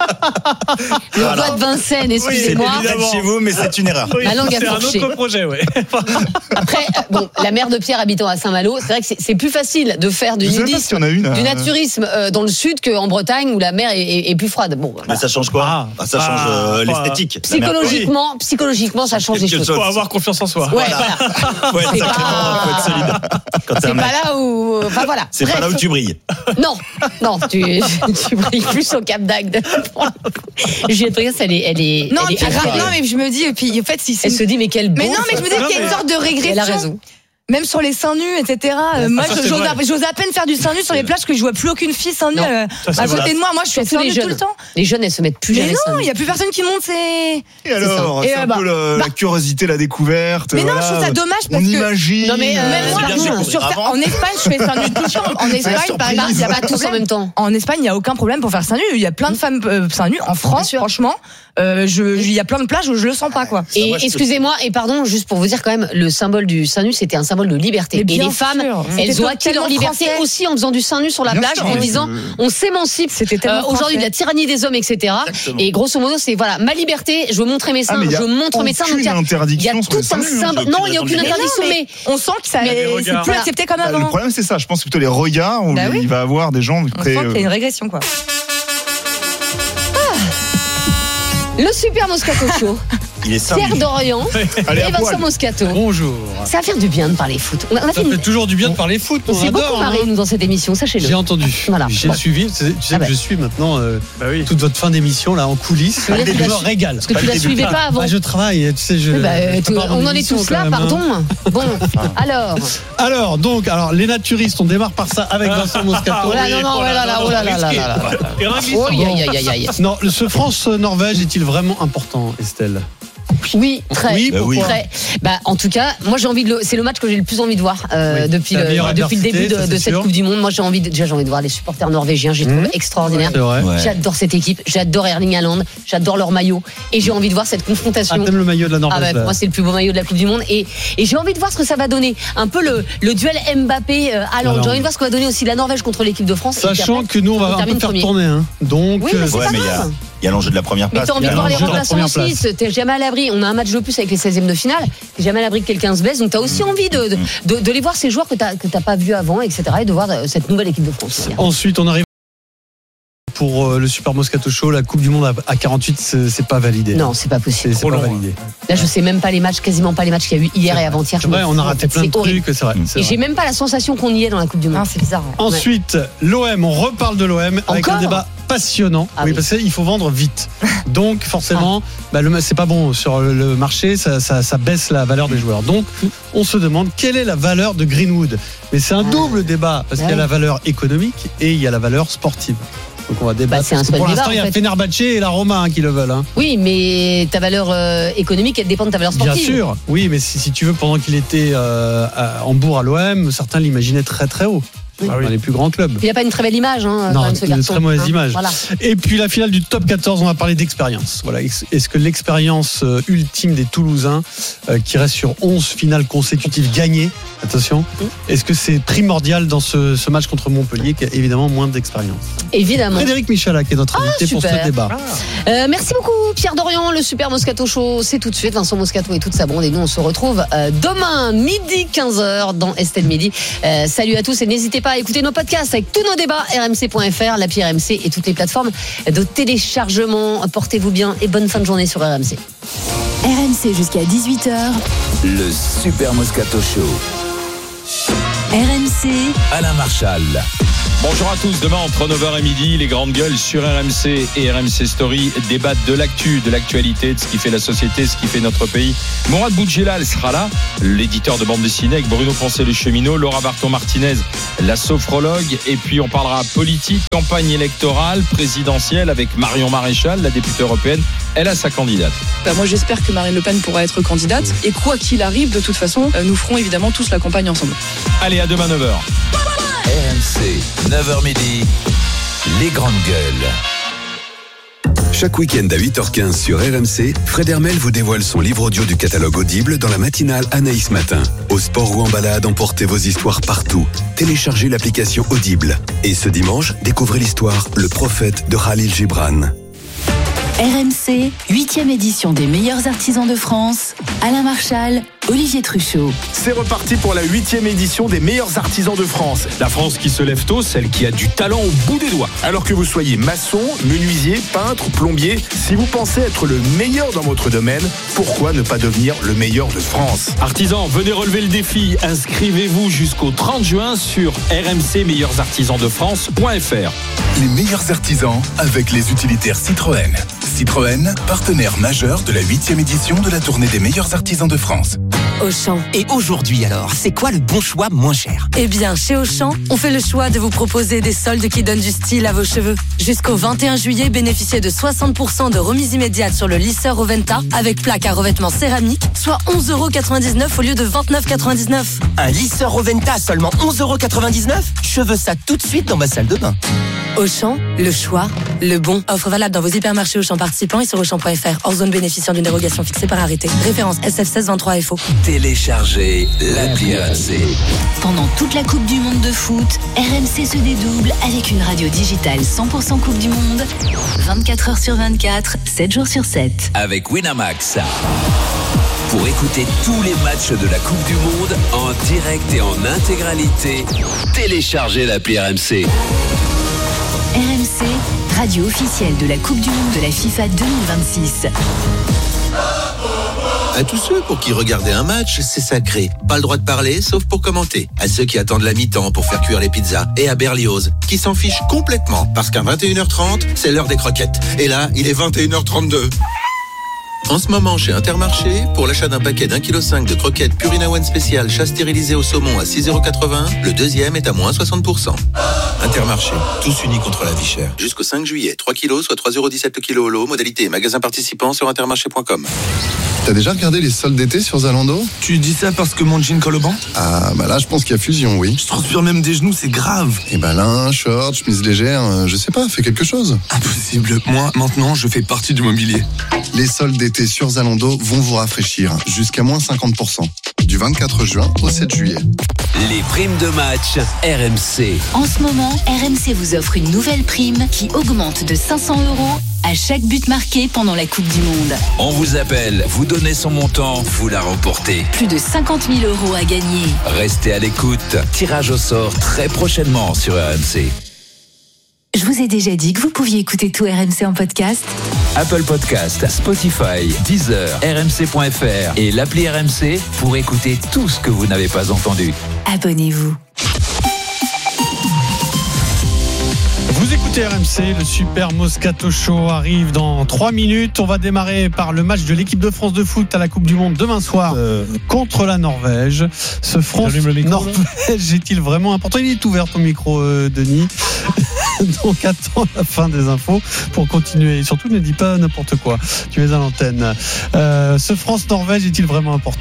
Le bois de Vincennes, excusez-moi. C'est évident chez vous, mais c'est une erreur. La langue a c'est un fourché. autre projet, ouais. Après, la mère de Pierre habitant à Saint-Malo, c'est vrai que c'est plus facile de faire du nudisme, du naturisme dans le sud qu'en Bretagne où la mer est plus froide. Bon, mais ça change quoi? Ça change l'esthétique. Psychologiquement, ça change les choses. Faut avoir confiance en soi. Ouais, voilà. Faut être sacrément, faut être solide. C'est pas là où, enfin voilà. C'est pas là où tu brilles. Non, tu brilles plus au Cap d'Agde. Juliette Brias, elle est. Non, mais je me dis, et puis en fait, si c'est. Elle se dit, mais quelle. Mais non, mais je me dis qu'il y a une sorte de régression. Elle a raison. Même sur les seins nus, etc. Moi, j'ose à peine faire du sein nu sur les plages que je vois plus aucune fille seins nus à côté de moi. Moi, je suis seins nus tout le temps. Les jeunes, elles se mettent plus jamais. Mais non, il y a plus personne qui monte. Et alors, c'est un peu la curiosité, la découverte. Mais non, je trouve ça dommage parce que. On imagine. Non, mais même moi, en Espagne, je fais seins nus tout le temps. En Espagne, par exemple, il n'y a pas tous en même temps. En Espagne, il n'y a aucun problème pour faire seins nus. Il y a plein de femmes seins nus. En France, franchement. Il y a plein de plages où je le sens pas, quoi. Et excusez-moi, et pardon, juste pour vous dire quand même, le symbole du sein nu, c'était un symbole de liberté. Et les femmes, elles ont acquis leur liberté aussi en faisant du sein nu sur la plage, en disant, on s'émancipe aujourd'hui de la tyrannie des hommes, etc. Et grosso modo, c'est voilà, ma liberté, je veux montrer mes seins, je montre mes seins. Il y a tout un symbole. Non, il n'y a aucune interdiction, mais on sent que ça c'est plus accepté comme avant. Le problème, c'est ça. Je pense plutôt les regards où il va avoir des gens très. On sent qu'il y a une régression, quoi. Le Super Moscato Show. Il est Pierre Dorian et Vincent Moscato. Bonjour. Ça va faire du bien de parler foot. Ça fait toujours du bien de parler foot. On s'est beaucoup marré, nous, dans cette émission, sachez-le. J'ai entendu. Voilà. J'ai suivi. Tu sais que je suis maintenant toute votre fin d'émission là en coulisses. Je me régale. Parce que tu la suivais pas avant. Je travaille. Tu sais, on en est tous là, pardon. Bon, alors, les naturistes, on démarre par ça avec Vincent Moscato. Oh là là. Non, ce France-Norvège est-il vraiment important, Estelle? Oui, très. En tout cas, moi j'ai envie c'est le match que j'ai le plus envie de voir depuis le début de cette Coupe du Monde. Moi j'ai envie de voir les supporters norvégiens. Je les trouve extraordinaires. J'adore cette équipe, j'adore Erling Haaland, j'adore leur maillot et j'ai envie de voir cette confrontation. Ah, t'aimes le maillot de la Norvège? Moi c'est le plus beau maillot de la Coupe du Monde et j'ai envie de voir ce que ça va donner. Un peu le duel Mbappé-Haaland. J'ai envie de voir ce que va donner aussi la Norvège contre l'équipe de France. Sachant que nous on va un peu faire tourner. Donc, oui, mais c'est pas grave. Il y a l'enjeu de la première place. Mais t'as envie de voir les remplaçants aussi. T'es jamais à l'abri. On a un match de plus avec les 16e de finale. T'es jamais à l'abri que quelqu'un se blesse. Donc t'as aussi envie de les voir, ces joueurs que t'as pas vus avant, etc. Et de voir cette nouvelle équipe de France. Ensuite, on arrive pour le Super Moscato Show. La Coupe du Monde à 48, c'est pas validé. Non, c'est pas possible. C'est pas validé. Là, je sais même pas les matchs, quasiment pas les matchs qu'il y a eu hier et avant-hier. Ouais, on a raté plein de trucs, c'est vrai. Et j'ai même pas la sensation qu'on y est dans la Coupe du Monde. C'est bizarre. Ensuite, l'OM, on reparle de l'OM avec un débat passionnant. Oui, parce qu'il faut vendre vite. Donc, forcément, c'est pas bon sur le marché, ça baisse la valeur des joueurs. Donc, on se demande quelle est la valeur de Greenwood. Mais c'est un double débat, parce qu'il y a la valeur économique et il y a la valeur sportive. Donc on va débattre. Pour l'instant, il y a Fenerbahçe et la Roma qui le veulent. Oui, mais ta valeur économique, elle dépend de ta valeur sportive. Bien sûr, oui, mais si tu veux, pendant qu'il était à Hambourg à l'OM, certains l'imaginaient très très haut. Dans les plus grands clubs. Il n'y a pas une très belle image. Non, une très mauvaise image. Voilà. Et puis la finale du top 14, on va parler d'expérience. Voilà. Est-ce que l'expérience ultime des Toulousains, qui restent sur 11 finales consécutives gagnées, attention, est-ce que c'est primordial dans ce match contre Montpellier, qui a évidemment moins d'expérience? Évidemment. Frédéric Michala, qui est notre invité pour ce débat. Merci beaucoup Pierre Dorian, le Super Moscato Show, c'est tout de suite. Vincent Moscato et toute sa bande, et nous on se retrouve demain midi 15h dans Estelle Midi. Salut à tous et n'hésitez pas pas, écoutez nos podcasts avec tous nos débats, rmc.fr, l'appli RMC et toutes les plateformes de téléchargement. Portez-vous bien et bonne fin de journée sur RMC. RMC jusqu'à 18h. Le Super Moscato Show. RMC. Alain Marchal. Bonjour à tous, demain entre 9h et midi, les grandes gueules sur RMC et RMC Story débattent de l'actu, de l'actualité, de ce qui fait la société, ce qui fait notre pays. Mourad Boudjelal sera là, l'éditeur de bande dessinée, avec Bruno Poncet le cheminot, Laura Barton-Martinez, la sophrologue, et puis on parlera politique, campagne électorale, présidentielle, avec Marion Maréchal, la députée européenne. Elle a sa candidate. Moi j'espère que Marine Le Pen pourra être candidate, et quoi qu'il arrive, de toute façon, nous ferons évidemment tous la campagne ensemble. Allez, à demain 9h. RMC, 9h midi, les grandes gueules. Chaque week-end à 8h15 sur RMC, Fred Hermel vous dévoile son livre audio du catalogue Audible dans la matinale Anaïs Matin. Au sport ou en balade, emportez vos histoires partout. Téléchargez l'application Audible. Et ce dimanche, découvrez l'histoire Le Prophète de Khalil Gibran. RMC, 8e édition des meilleurs artisans de France. Alain Marchal, Olivier Truchot. C'est reparti pour la 8e édition des meilleurs artisans de France. La France qui se lève tôt, celle qui a du talent au bout des doigts. Alors que vous soyez maçon, menuisier, peintre, plombier, si vous pensez être le meilleur dans votre domaine, pourquoi ne pas devenir le meilleur de France ? Artisans, venez relever le défi. Inscrivez-vous jusqu'au 30 juin sur rmcmeilleursartisansdefrance.fr. Les meilleurs artisans avec les utilitaires Citroën. Citroën, partenaire majeur de la 8e édition de la tournée des meilleurs artisans de France. Auchan. Et aujourd'hui alors, c'est quoi le bon choix moins cher ? Eh bien, chez Auchan, on fait le choix de vous proposer des soldes qui donnent du style à vos cheveux. Jusqu'au 21 juillet, bénéficiez de 60% de remise immédiate sur le lisseur Roventa avec plaque à revêtement céramique, soit 11,99€ au lieu de 29,99€. Un lisseur Roventa à seulement 11,99€. Je veux ça tout de suite dans ma salle de bain. Auchan, le choix, le bon. Offre valable dans vos hypermarchés Auchan participants et sur Auchan.fr. Hors zone bénéficiant d'une dérogation fixée par arrêté. Référence SF1623FO. Téléchargez l'appli RMC. Pendant toute la Coupe du Monde de foot, RMC se dédouble avec une radio digitale 100% Coupe du Monde, 24h sur 24, 7 jours sur 7. Avec Winamax. Pour écouter tous les matchs de la Coupe du Monde en direct et en intégralité, téléchargez l'appli RMC. RMC, radio officielle de la Coupe du Monde de la FIFA 2026. À tous ceux pour qui regarder un match, c'est sacré. Pas le droit de parler, sauf pour commenter. À ceux qui attendent la mi-temps pour faire cuire les pizzas. Et à Berlioz, qui s'en fiche complètement, parce qu'à 21h30, c'est l'heure des croquettes. Et là, il est 21h32. En ce moment, chez Intermarché, pour l'achat d'un paquet d'1,5 kg de croquettes Purina One spécial chat stérilisé au saumon à 6,80€, le deuxième est à moins 60%. Intermarché, tous unis contre la vie chère. Jusqu'au 5 juillet, 3 kilos, soit 3,17€ le kilo au lot. Modalité magasin participant sur intermarché.com. T'as déjà regardé les soldes d'été sur Zalando ? Tu dis ça parce que mon jean colle au banc ? Ah, bah là, je pense qu'il y a fusion, oui. Je transpire même des genoux, c'est grave. Et bah là, short, chemise légère, je sais pas, fais quelque chose. Impossible. Moi, maintenant, je fais partie du mobilier. Les soldes d'été sur Zalando vont vous rafraîchir jusqu'à moins 50%. Du 24 juin au 7 juillet. Les primes de match RMC. En ce moment, RMC vous offre une nouvelle prime qui augmente de 500€ à chaque but marqué pendant la Coupe du Monde. On vous appelle, vous donnez son montant, vous la remportez. Plus de 50 000€ à gagner. Restez à l'écoute. Tirage au sort très prochainement sur RMC. Je vous ai déjà dit que vous pouviez écouter tout RMC en podcast. Apple Podcast, Spotify, Deezer, RMC.fr et l'appli RMC pour écouter tout ce que vous n'avez pas entendu. Abonnez-vous. Vous écoutez RMC, le Super Moscato Show arrive dans 3 minutes. On va démarrer par le match de l'équipe de France de foot à la Coupe du Monde demain soir contre la Norvège. Ce France-Norvège est-il vraiment important ? Il est ouvert ton micro, Denis. Donc attends la fin des infos pour continuer. Et surtout ne dis pas n'importe quoi. Tu es à l'antenne. Ce France-Norvège est-il vraiment important ?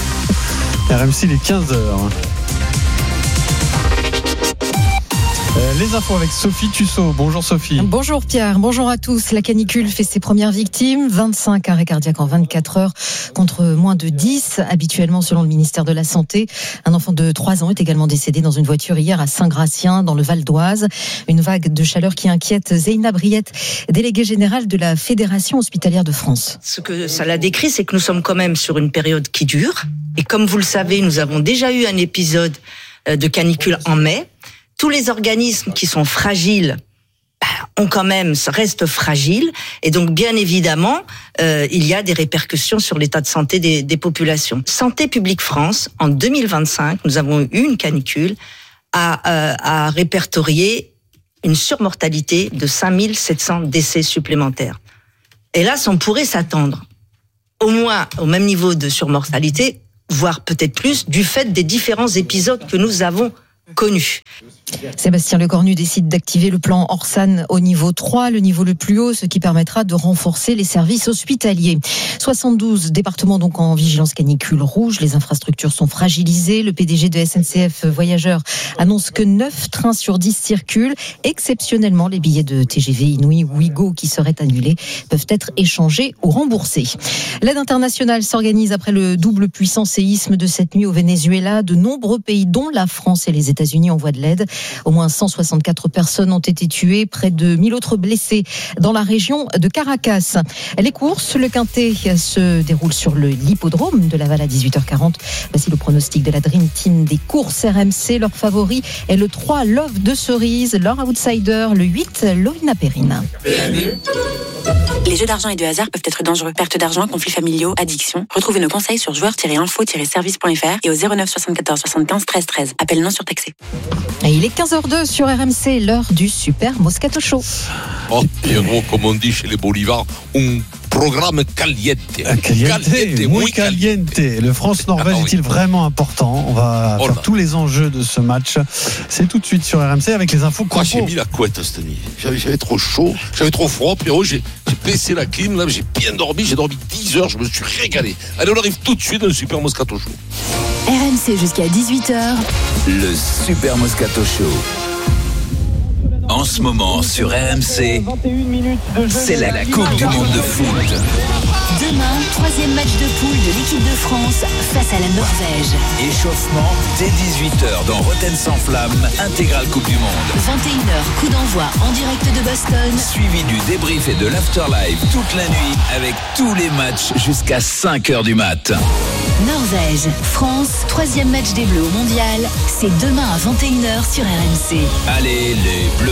RMC, il est 15h. les infos avec Sophie Tussaud. Bonjour Sophie. Bonjour Pierre, bonjour à tous. La canicule fait ses premières victimes, 25 arrêts cardiaques en 24 heures contre moins de 10 habituellement selon le ministère de la Santé. Un enfant de 3 ans est également décédé dans une voiture hier à Saint-Gratien dans le Val d'Oise. Une vague de chaleur qui inquiète Zeina Briette, déléguée générale de la Fédération hospitalière de France. Ce que ça l'a décrit, c'est que nous sommes quand même sur une période qui dure. Et comme vous le savez, nous avons déjà eu un épisode de canicule en mai. Tous les organismes qui sont fragiles restent fragiles. Et donc, bien évidemment, il y a des répercussions sur l'état de santé des populations. Santé publique France, en 2025, nous avons eu une canicule à répertorier une surmortalité de 5700 décès supplémentaires. Hélas, on pourrait s'attendre au moins au même niveau de surmortalité, voire peut-être plus, du fait des différents épisodes que nous avons connus. Sébastien Lecornu décide d'activer le plan Orsan au niveau 3, le niveau le plus haut, ce qui permettra de renforcer les services hospitaliers. 72 départements donc en vigilance canicule rouge, les infrastructures sont fragilisées. Le PDG de SNCF Voyageurs annonce que 9 trains sur 10 circulent. Exceptionnellement, les billets de TGV Inouï ou Ouigo qui seraient annulés peuvent être échangés ou remboursés. L'aide internationale s'organise après le double puissant séisme de cette nuit au Venezuela. De nombreux pays, dont la France et les États-Unis, envoient de l'aide. Au moins 164 personnes ont été tuées, près de 1000 autres blessés dans la région de Caracas. Les courses, le Quintet se déroule sur l'hippodrome de Laval à 18h40. Voici le pronostic de la Dream Team des courses RMC. Leur favori est le 3 Love de Cerise, leur outsider le 8 Lovina Perrine. Les jeux d'argent et de hasard peuvent être dangereux. Perte d'argent, conflits familiaux, addiction. Retrouvez nos conseils sur joueurs-info-service.fr et au 09 74 75 13 13. Appel non surtaxé. Et il est 15h02 sur RMC, l'heure du Super Moscato Show. Oh, Pierrot, comme on dit chez les Bolivars, un programme caliente. Muy caliente. Le France-Norvège est-il vraiment important? On va faire tous les enjeux de ce match. C'est tout de suite sur RMC avec les infos. Moi, j'ai mis la couette cette nuit. J'avais trop chaud, j'avais trop froid. Pierrot, j'ai baissé la clim, là, j'ai bien dormi. J'ai dormi 10 heures, je me suis régalé. Allez, on arrive tout de suite dans le Super Moscato Show. RMC jusqu'à 18h. Le Super Moscato Show. En ce moment sur RMC, c'est la Coupe du Monde de foot. Demain, 3e match de poule de l'équipe de France face à la Norvège. Échauffement dès 18h dans Rotten sans flamme, intégrale Coupe du Monde. 21h, coup d'envoi en direct de Boston. Suivi du débrief et de l'afterlife toute la nuit avec tous les matchs jusqu'à 5h du mat. Norvège, France, 3e match des Bleus au Mondial. C'est demain à 21h sur RMC. Allez les Bleus.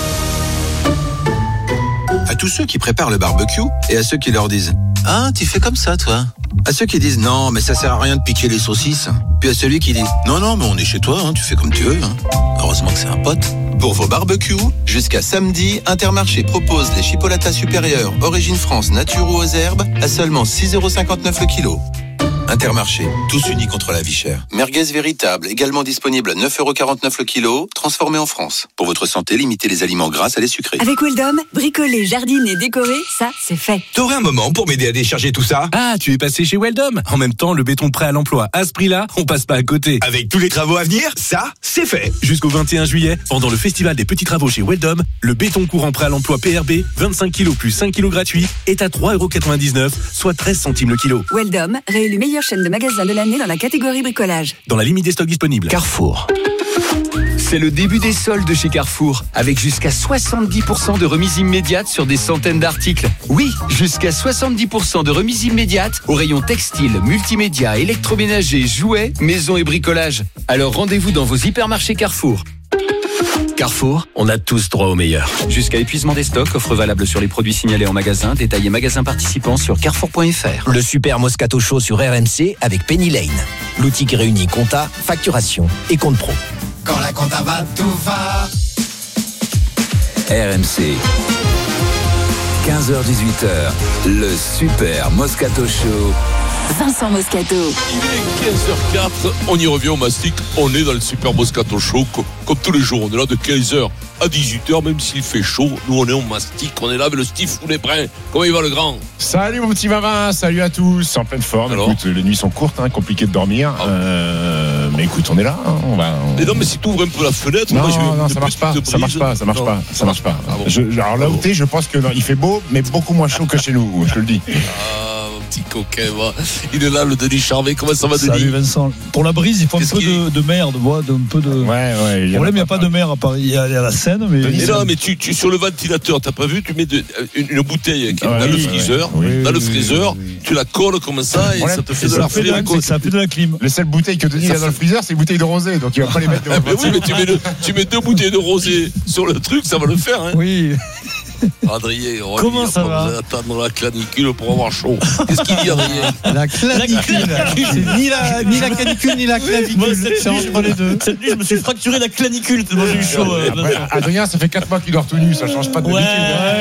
À tous ceux qui préparent le barbecue et à ceux qui leur disent « Ah, tu fais comme ça, toi ?» À ceux qui disent « Non, mais ça sert à rien de piquer les saucisses ». Puis à celui qui dit « Non, non, mais on est chez toi, hein, tu fais comme tu veux. Hein. » Heureusement que c'est un pote. Pour vos barbecues, jusqu'à samedi, Intermarché propose les chipolatas supérieures Origine France nature ou aux herbes à seulement 6,59€ le kilo. Intermarché, tous unis contre la vie chère. Merguez véritable, également disponible à 9,49€ le kilo, transformé en France. Pour votre santé, limitez les aliments gras à les sucrés. Avec Weldom, bricoler, jardiner, décorer, ça, c'est fait. T'aurais un moment pour m'aider à décharger tout ça? Ah, tu es passé chez Weldom. En même temps, le béton prêt à l'emploi, à ce prix-là, on passe pas à côté. Avec tous les travaux à venir, ça, c'est fait. Jusqu'au 21 juillet, pendant le festival des petits travaux chez Weldom, le béton courant prêt à l'emploi PRB, 25 kg plus 5 kg gratuits, est à 3,99€, soit 13 centimes le kilo. Weldom, réélu meilleure chaîne de magasins de l'année dans la catégorie bricolage. Dans la limite des stocks disponibles. Carrefour. C'est le début des soldes chez Carrefour, avec jusqu'à 70% de remise immédiate sur des centaines d'articles. Oui, jusqu'à 70% de remise immédiate au rayon textile, multimédia, électroménager, jouets, maison et bricolage. Alors rendez-vous dans vos hypermarchés Carrefour. Carrefour, on a tous droit au meilleur. Jusqu'à épuisement des stocks, offre valable sur les produits signalés en magasin, détaillés magasins participants sur carrefour.fr. Le Super Moscato Show sur RMC avec Penny Lane. L'outil qui réunit compta, facturation et compte pro. Quand la compta va, tout va. RMC. 15h-18h, le Super Moscato Show. Vincent Moscato. Il est 15h04, on y revient au Mastic, on est dans le Super Moscato Show, comme tous les jours, on est là de 15h à 18h, même s'il fait chaud, nous on est au Mastic, on est là avec le Steve Foulé-Brun. Comment il va le grand? Salut mon petit marin, salut à tous, en pleine forme. Alors, écoute, les nuits sont courtes, compliqué de dormir, mais écoute, on est là, Mais non, mais si tu ouvres un peu la fenêtre, non, ça marche pas. Alors là où t'es, je pense que il fait beau, mais beaucoup moins chaud que chez nous, je te le dis. Petit coquin, il est là, le Denis Charvet. Comment ça va, Denis? Salut Vincent. Pour la brise, il faut un peu de mer, un peu de. Ouais. Le problème, il n'y a pas de mer à Paris. Il y a la Seine, mais. Et là, mais tu sur le ventilateur, t'as pas vu? Tu mets une bouteille qui est dans le freezer. Dans le freezer, tu la colles comme ça et ça te fait de la clim. Ça fait de la clim. La seule bouteille que Denis a dans le freezer, c'est une bouteille de rosé, donc il va pas les mettre dans le freezer. Oui, mais tu mets 2 bouteilles de rosé sur le truc, ça va le faire. Oui. Adrien, comment ça va? Vous allez attendre la canicule pour avoir chaud. Qu'est-ce qu'il dit, Adrien? La canicule. C'est ni la canicule ni la clavicule. C'est entre les deux. Cette nuit, je me suis fracturé la canicule tellement j'ai eu chaud. Adrien, ça fait 4 mois qu'il dort tout nu, ça change pas de d'habitude.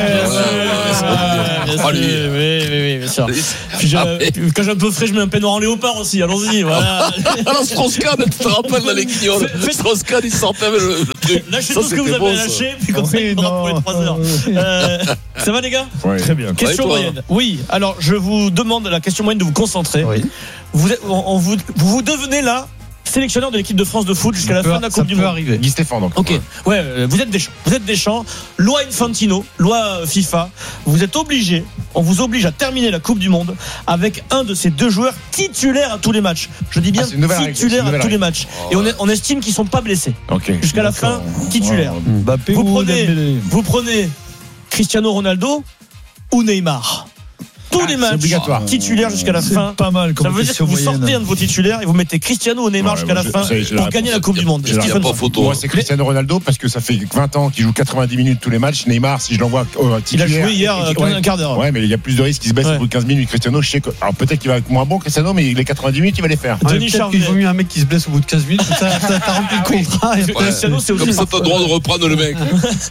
Oui, bien sûr. Puis quand j'ai un peu frais, je mets un peignoir en léopard aussi. Allons-y, voilà. Alors, Strauss-Kahn, tu te rappelles dans les guignols. Strauss-Kahn, il sortait avec le truc. Lâchez tout ce que vous avez lâché, puis comme ça, il faudra pour les 3 heures. Ça va les gars? Oui. Très bien. Question moyenne. Oui, alors je vous demande la question moyenne de vous concentrer. Oui. Vous devenez là sélectionneur de l'équipe de France de foot jusqu'à la fin de la Coupe du Monde. Arriver. Guy Stéphane donc. Ok. Ouais, vous êtes Deschamps. Loi Infantino, loi FIFA. Vous êtes obligé, on vous oblige à terminer la Coupe du Monde avec un de ces 2 joueurs titulaires à tous les matchs. Je dis bien titulaires à tous les matchs. Et on estime qu'ils sont pas blessés. Okay. Jusqu'à la fin, titulaires. Vous prenez Cristiano Ronaldo ou Neymar. Tous les matchs titulaires jusqu'à la fin. Pas mal. Ça veut dire que vous sortez un de vos titulaires et vous mettez Cristiano ou Neymar jusqu'à la fin pour gagner la Coupe du Monde. Moi, c'est Cristiano Ronaldo parce que ça fait 20 ans qu'il joue 90 minutes tous les matchs. Neymar, si je l'envoie titulaire. Il a joué hier un quart d'heure. Ouais, mais il y a plus de risques qu'il se baisse au bout de 15 minutes. Cristiano, je sais que. Alors peut-être qu'il va être moins bon, Cristiano, mais les 90 minutes, il va les faire. Denis Charvet. Il vaut mieux un mec qui se blesse au bout de 15 minutes. T'as rempli le contrat. Cristiano, c'est aussi. Comme ça, t'as le droit de reprendre le mec.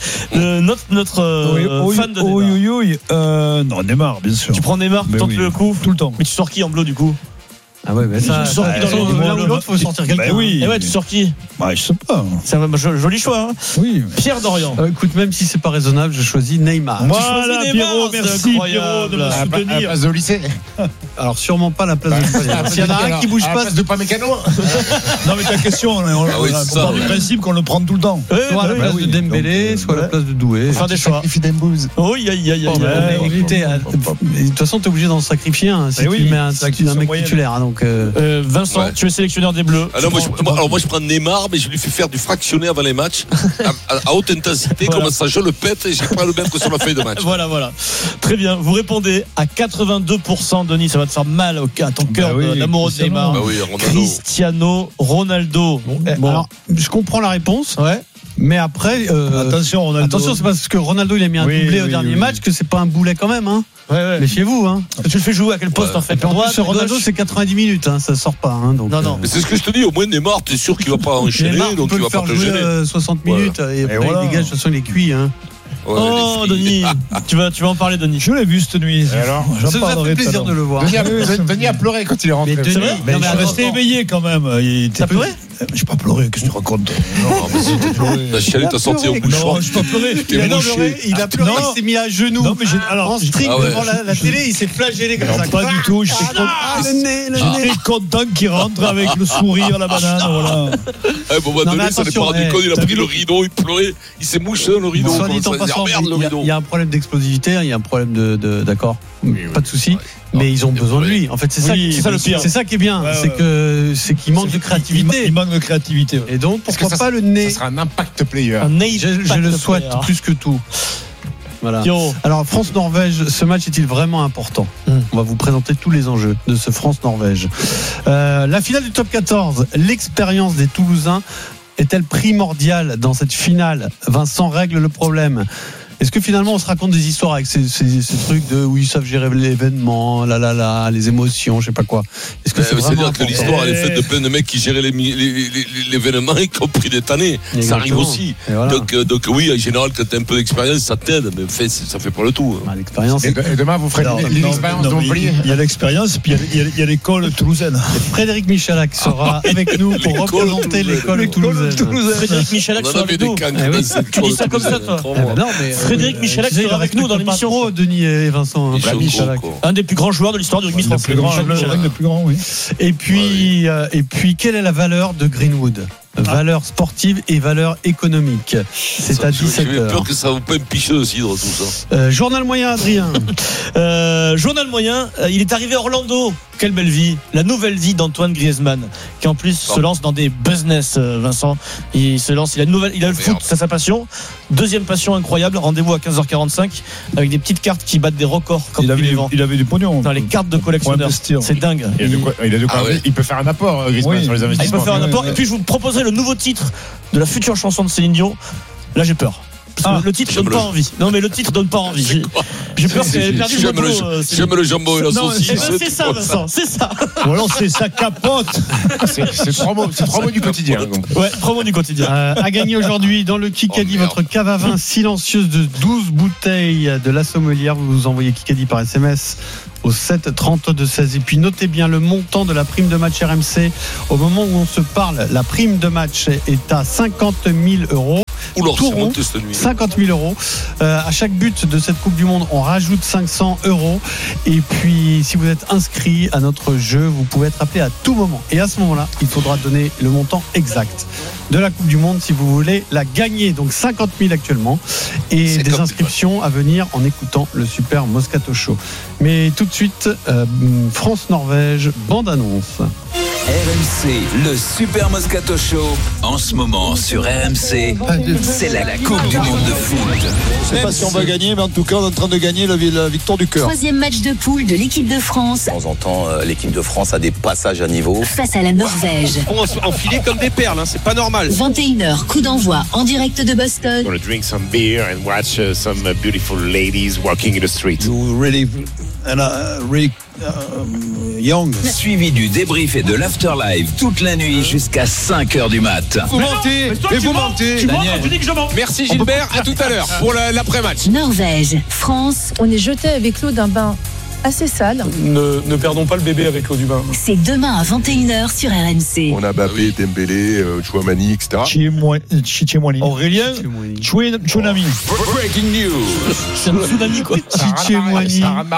Notre fan de Neymar. Non, Neymar, bien sûr. Tu prends Neymar, tu tentes le coup tout le temps. Mais tu sors qui en bleu du coup? Ah ouais, mais ça. Tu sors qui dans l'un ou l'autre, faut sortir quelqu'un. Oui. Et ouais, tu sors qui? Bah, je sais pas. C'est un joli choix. Oui. Pierre Dorian. Écoute, même si c'est pas raisonnable, je choisis Neymar. Voilà, Pierrot, merci Pierrot de me soutenir. À la place de lycée. Alors sûrement pas la place de lycée. S'il y en a un qui bouge pas, place de pas mécano. Non mais ta question, on part du principe qu'on le prend tout le temps. Soit à la place de Dembélé, soit à la place de Doué. Faire des choix. Oui, de toute façon, t'es obligé d'en sacrifier un si tu mets un mec titulaire. Donc Vincent, tu es sélectionneur des Bleus. Moi je prends Neymar, mais je lui fais faire du fractionné avant les matchs à haute intensité, comme ça je le pète et j'ai pas le mettre sur ma feuille de match. Voilà. Très bien, vous répondez à 82%, Denis, ça va te faire mal à ton cœur d'amoureux de Neymar. Cristiano Ronaldo. Alors, je comprends la réponse. Ouais. Mais après, attention, Ronaldo. Attention, c'est parce que Ronaldo il a mis un doublé au dernier match que c'est pas un boulet quand même. Ouais. Méfiez-vous. Tu le fais jouer à quel poste en fait? En plus, Ronaldo c'est 90 minutes, ça sort pas. Donc, non. Mais c'est ce que je te dis. Au moins Neymar, t'es sûr qu'il va pas enchaîner, Neymar, donc il va pas te gêner. 60 minutes et après il dégage. De toute façon, il est cuit. Oh Denis, tu vas en parler Denis. Je l'ai vu cette nuit. Alors, ça nous a fait plaisir de le voir. Denis a pleuré quand il est rentré. Mais je suis resté éveillé quand même. T'as pleuré? J'ai pas pleuré, qu'est-ce que tu racontes? Non, mais si t'as pleuré. La chialette t'a sorti au bouchon. Non, j'ai pas pleuré. Il a pleuré, il s'est mis à genoux. En string devant la télé, il s'est flagellé comme ça. Pas du tout. J'étais content qu'il rentre avec le sourire, la banane. Voilà. Donné, ça n'est pas rendu compte. Il a pris le rideau, il pleurait. Il s'est mouché dans le rideau. Il y a un problème d'explosivité, il y a un problème d'accord. Pas de souci. Mais ils ont besoin de lui. En fait, c'est ça le pire. C'est ça qui est bien, c'est qu'il manque de créativité. Il manque de créativité. Et donc, pourquoi pas le nez? Ça sera un impact player. Je le souhaite plus que tout. Voilà. Alors France-Norvège, ce match est-il vraiment important? On va vous présenter tous les enjeux de ce France-Norvège. La finale du top 14, l'expérience des Toulousains est-elle primordiale dans cette finale? Vincent règle le problème. Est-ce que finalement on se raconte des histoires avec ces trucs de où ils savent gérer l'événement, les émotions, je sais pas quoi. Est-ce que c'est C'est-à-dire que l'histoire, elle est faite de plein de mecs qui géraient l'événement, y compris des années. Ça arrive aussi. Voilà. Donc oui, en général, quand tu as un peu d'expérience, ça t'aide, mais ça fait pas le tout. L'expérience. Et demain, vous ferez l'expérience de Montpellier. Il y a l'expérience, puis il y a l'école toulousaine. Frédéric Michalak sera avec nous pour représenter l'école toulousaine. Frédéric Michalak sera avec nous. Tu dis ça comme ça, toi. Frédéric Michalak sera avec nous dans l'émission. Denis et Vincent. Un des plus grands joueurs de l'histoire du rugby français. Le plus grand, oui. Et puis, quelle est la valeur de Greenwood ? Valeur sportive et valeur économique. C'est à 17h. J'ai peur que ça vous pas me picher de cidre, tout ça. Journal moyen, Adrien. Journal moyen, il est arrivé à Orlando. Quelle belle vie. La nouvelle vie d'Antoine Griezmann, qui en plus se lance dans des business, Vincent. Il se lance, il a le foot, c'est sa passion. Deuxième passion incroyable, rendez-vous à 15h45 avec des petites cartes qui battent des records. Il avait du pognon. Dans les cartes de collectionneur. C'est dingue. Il a de quoi. Il peut faire un apport, Griezmann, sur les investissements. Il peut faire un apport. Et puis je vous proposerai le nouveau titre de la future chanson de Céline Dion. Là, j'ai peur. Parce que le titre donne pas envie. Non, mais le titre donne pas envie. J'ai peur qu'elle ait perdu le mot. J'aime le jambon et la saucisse. C'est ça, Vincent, c'est ça. Ou alors c'est ça capote. C'est trois mots du quotidien. Ouais, 3 mots du quotidien. À gagner aujourd'hui dans le Kikadi, votre cave à vin silencieuse de 12 bouteilles de la sommelière. Vous envoyez Kikadi par SMS au 7 32 16. Et puis notez bien le montant de la prime de match RMC. Au moment où on se parle, la prime de match est à 50 000 €. Tout rond, 50 000 €. À chaque but de cette Coupe du Monde, on rajoute 500 €. Et puis, si vous êtes inscrit à notre jeu, vous pouvez être appelé à tout moment. Et à ce moment-là, il faudra donner le montant exact de la Coupe du Monde si vous voulez la gagner. Donc 50 000 actuellement. Et des inscriptions à venir en écoutant le Super Moscato Show. Mais tout de suite, France-Norvège, bande-annonce. RMC, le Super Moscato Show. En ce moment sur RMC, c'est la Coupe du Monde de foot. Je ne sais pas si on va gagner, mais en tout cas, on est en train de gagner la victoire du cœur. 3e match de poule de l'équipe de France. De temps en temps, l'équipe de France a des passages à niveau. Face à la Norvège. On va enfiler comme des perles, c'est pas normal. 21h, coup d'envoi en direct de Boston. I'm going to drink some beer and watch some beautiful ladies walking in the street. You really young. Suivi du débrief et de l'afterlive toute la nuit jusqu'à 5h du mat. Vous mentez, mais vous mentez. Tu mens quand tu dis que je mens. Merci Gilbert, à tout à l'heure pour l'après-match. Norvège, France. On est jeté avec l'eau d'un bain assez sale. Ne perdons pas le bébé avec l'eau du bain. C'est demain à 21h sur RMC. On a Mbappé, Dembélé, Chouamani, etc. Chichemouani. Aurélien Chouinami. Breaking news. C'est un tsunami quoi. Chichemouani.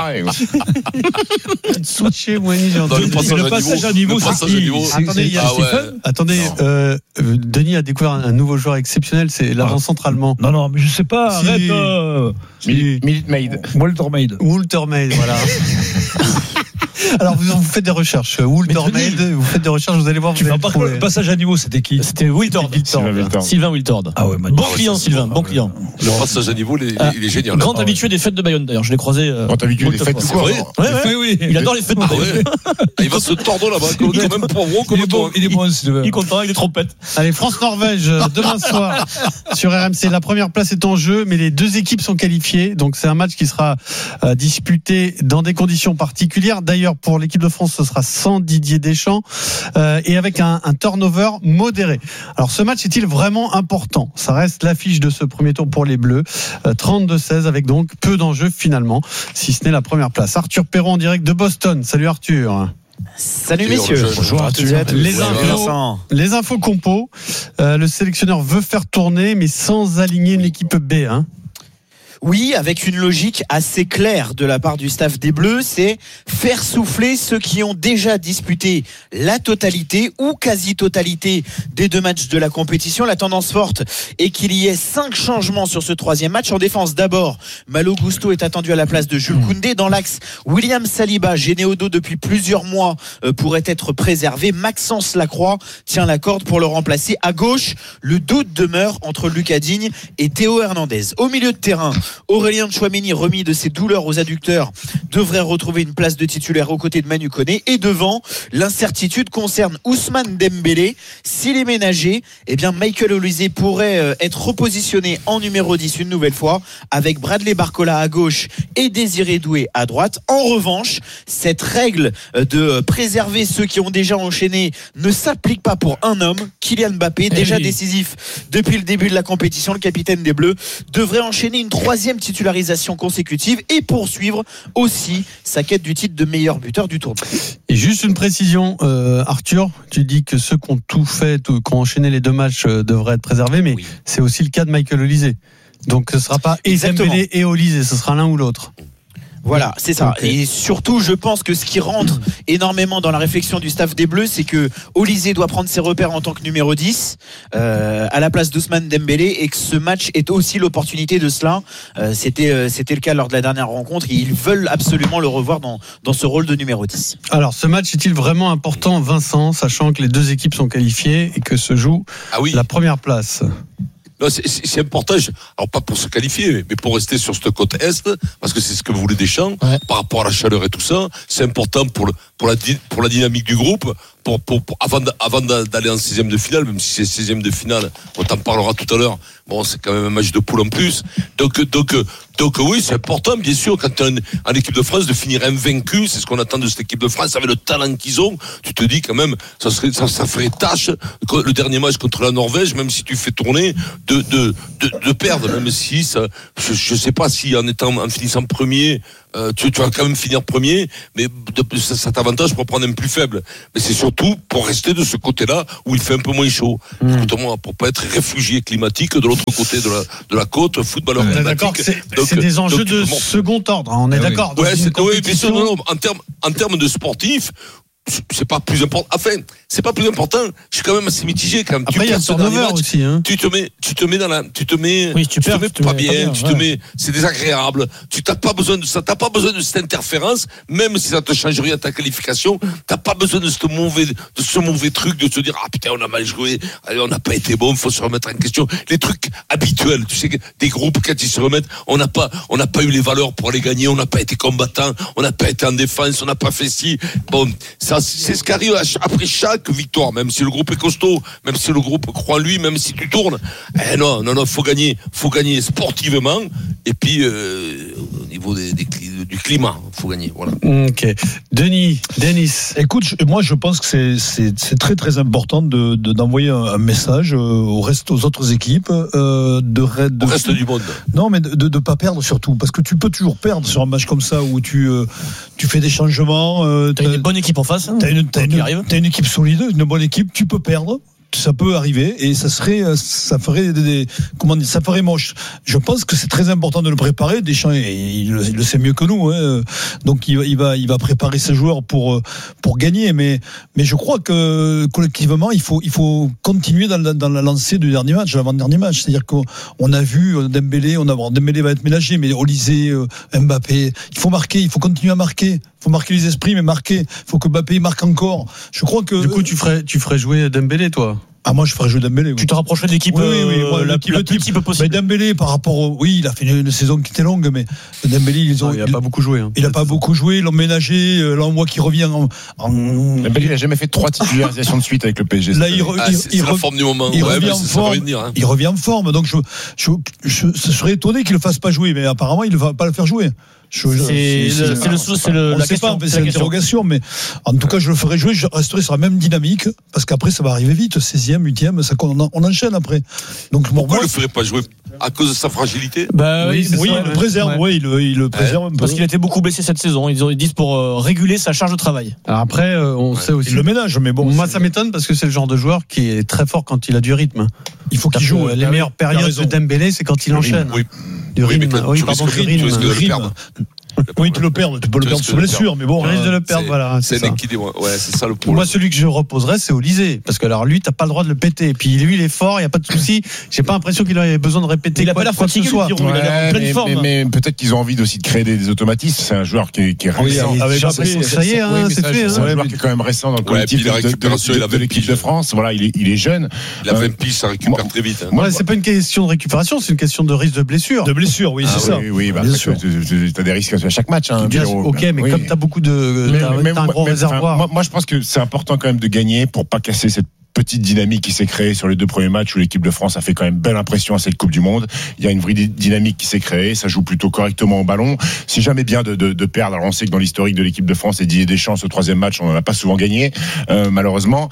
Chichemouani. Le passage à niveau. Attendez, il y a Stephen. Attendez, Denis a découvert un nouveau joueur exceptionnel, c'est l'avant-centre allemand. Non, mais je sais pas. Arrête. Minute Maid. Walter Maid, voilà. Alors vous faites des recherches. Vous faites des recherches, vous allez voir. Le passage à niveau, c'était qui? C'était Wiltord. Sylvain Wiltord. Ah ouais, bon client Sylvain, bon client. Le passage à niveau, il est génial. Grand habitué des fêtes de Bayonne d'ailleurs, je l'ai croisé. Grand habitué des fêtes, c'est vrai. Oui. Il adore les fêtes de Bayonne. Il va se tordre là-bas, quand même pauvre comme toi. Il est bon, il est content avec les trompettes. Allez, France-Norvège, demain soir sur RMC. La première place est en jeu, mais les deux équipes sont qualifiées. Donc c'est un match qui sera disputé dans des conditions particulières. D'ailleurs, pour l'équipe de France, ce sera sans Didier Deschamps et avec un turnover modéré. Alors ce match est-il vraiment important? Ça reste l'affiche de ce premier tour pour les Bleus. 32-16 avec donc peu d'enjeux finalement, si ce n'est la première place. Arthur Perron en direct de Boston. Salut Arthur. Salut messieurs. Bonjour Arthur. Les infos compos. Le sélectionneur veut faire tourner mais sans aligner une équipe B. Oui, avec une logique assez claire de la part du staff des Bleus, c'est faire souffler ceux qui ont déjà disputé la totalité ou quasi-totalité des 2 matchs de la compétition. La tendance forte est qu'il y ait 5 changements sur ce 3e match. En défense, d'abord, Malo Gusto est attendu à la place de Jules Koundé. Dans l'axe, William Saliba, gêné au dos depuis plusieurs mois, pourrait être préservé. Maxence Lacroix tient la corde pour le remplacer. À gauche, le doute demeure entre Lucas Digne et Théo Hernandez. Au milieu de terrain, Aurélien Tchouaméni, remis de ses douleurs aux adducteurs, devrait retrouver une place de titulaire aux côtés de Manu Koné. Et devant, l'incertitude concerne Ousmane Dembélé. S'il est ménagé, eh bien Michael Olise pourrait être repositionné en numéro 10 une nouvelle fois, avec Bradley Barcola à gauche et Désiré Doué à droite. En revanche, cette règle de préserver ceux qui ont déjà enchaîné ne s'applique pas pour un homme. Kylian Mbappé, déjà décisif depuis le début de la compétition, le capitaine des Bleus, devrait enchaîner une 3e titularisation consécutive et poursuivre aussi sa quête du titre de meilleur buteur du tournoi. Et juste une précision, Arthur, tu dis que ceux qui ont tout fait, qui ont enchaîné les 2 matchs devraient être préservés, mais c'est aussi le cas de Michael Olise. Donc ce ne sera pas et Dembélé et Olise, ce sera l'un ou l'autre. Voilà, c'est ça. Okay. Et surtout, je pense que ce qui rentre énormément dans la réflexion du staff des Bleus, c'est que Olise doit prendre ses repères en tant que numéro 10 à la place d'Ousmane Dembélé, et que ce match est aussi l'opportunité de cela. C'était le cas lors de la dernière rencontre, et ils veulent absolument le revoir dans ce rôle de numéro 10. Alors, ce match est-il vraiment important, Vincent, sachant que les 2 équipes sont qualifiées et que se joue la première place? Non, c'est important, alors pas pour se qualifier, mais pour rester sur cette côte Est, parce que c'est ce que voulait Deschamps, par rapport à la chaleur et tout ça, c'est important pour la dynamique du groupe, avant d'aller en 16e de finale, même si c'est 16e de finale, on t'en parlera tout à l'heure, bon, c'est quand même un match de poule en plus, donc oui, c'est important, bien sûr, quand tu es en équipe de France, de finir invaincu, c'est ce qu'on attend de cette équipe de France, avec le talent qu'ils ont, tu te dis quand même, ça ferait tâche, le dernier match contre la Norvège, même si tu fais tourner, de perdre, même si ça, je sais pas si en finissant premier, tu vas quand même finir premier, mais ça t'avantage pour prendre un plus faible. Mais c'est surtout pour rester de ce côté-là où il fait un peu moins chaud. Écoute-moi, pour pas être réfugié climatique de l'autre côté de la côte, footballeur climatique. C'est des enjeux de second ordre, on est d'accord. Oui, bien sûr, non, en termes de sportifs, c'est pas plus important. Enfin, c'est pas plus important. Je suis quand même assez mitigé quand même. Après, il y a le turnover aussi, hein. Tu te mets pas bien, c'est désagréable. T'as pas besoin de ça, t'as pas besoin de cette interférence, même si ça te change rien à ta qualification. T'as pas besoin de ce mauvais truc de se dire, ah putain, on a mal joué, allez, on n'a pas été bon, faut se remettre en question. Les trucs habituels, tu sais, des groupes, quand ils se remettent, on n'a pas eu les valeurs pour les gagner, on n'a pas été combattant, on n'a pas été en défense, on n'a pas fait ci. Bon, ça, c'est ce qui arrive après chaque victoire, même si le groupe est costaud, même si le groupe croit en lui, même si tu tournes. Non, faut gagner sportivement, et puis au niveau du climat, faut gagner. Voilà. Ok. Denis. Écoute, moi je pense que c'est très très important d'envoyer un message aux autres équipes, au reste du monde. Non, mais de pas perdre surtout, parce que tu peux toujours perdre sur un match comme ça où tu fais des changements. T'as une bonne équipe en face. T'as une équipe solide, une bonne équipe, tu peux perdre. Ça peut arriver, et ça ferait moche. Je pense que c'est très important de le préparer. Deschamps, il le sait mieux que nous, hein. Donc il va préparer ses joueurs pour gagner. Mais je crois que collectivement, il faut continuer dans la lancée du dernier match, l'avant-dernier match. C'est-à-dire qu'on a vu Dembélé, Dembélé va être ménagé, mais Olise, Mbappé, il faut marquer, il faut continuer à marquer. Il faut marquer les esprits, mais marquer. Il faut que Mbappé marque encore. Je crois que. Du coup, tu ferais jouer Dembélé, toi? Ah, moi, je ferais jouer Dembélé. Tu te rapprocherais de l'équipe, la plus type possible. Mais Dembélé, par rapport il a fait une saison qui était longue, mais Dembélé, il a pas beaucoup joué. Hein. Il a pas beaucoup joué, ils l'ont ménagé, là, on voit qu'il revient Dembélé, il n'a jamais fait 3 titularisations de suite avec le PSG. Là, c'est la forme du moment. Il revient en forme. Il revient en forme, donc je serais étonné qu'il le fasse pas jouer, mais apparemment, il ne va pas le faire jouer. C'est la question. C'est l'interrogation, mais en tout cas, je le ferai jouer. Je resterai sur la même dynamique, parce qu'après, ça va arriver vite. 16e, 8e, on enchaîne après. Donc, pourquoi il ne ferait pas jouer? À cause de sa fragilité? Oui, il le préserve. Oui, il le préserve un peu. Parce qu'il a été beaucoup blessé cette saison. Ils disent pour réguler sa charge de travail. Alors après, on sait aussi. Il le ménage, mais bon. Moi, ça m'étonne parce que c'est le genre de joueur qui est très fort quand il a du rythme. Il faut qu'il joue. Les meilleures périodes de Dembélé, c'est quand il enchaîne. Oui. Du rythme. Oui, tu le perds sous blessure, mais bon. Tu risques de le perdre, voilà. C'est un équilibre. Ouais, c'est ça le problème. Moi, celui que je reposerais, c'est Olysée. Parce que alors, lui, t'as pas le droit de le péter. Et puis, lui, il est fort, il n'y a pas de souci. J'ai pas l'impression qu'il aurait besoin de répéter. Il a pas l'air fatigué, il a l'air en pleine forme. Mais peut-être qu'ils ont envie aussi de créer des automatismes. C'est un joueur qui est récent. Ça y est, c'est fait. C'est un joueur qui est quand même récent dans le collectif de l'équipe de France. Voilà, il est jeune. Il a 20 piges, ça récupère très vite. Moi, c'est pas une question de récupération, c'est une question de risque de blessure. De blessure, oui, c'est ça. Oui, bien sûr. T'as des risques à chaque match. Ok, mais comme t'as beaucoup de. T'as un gros réservoir. Moi, je pense que c'est important quand même de gagner pour pas casser cette petite dynamique qui s'est créée sur les 2 premiers matchs où l'équipe de France a fait quand même belle impression à cette Coupe du Monde. Il y a une vraie dynamique qui s'est créée, ça joue plutôt correctement au ballon. C'est jamais bien de perdre. Alors on sait que dans l'historique de l'équipe de France et Didier Deschamps, ce 3e match, on n'en a pas souvent gagné, malheureusement.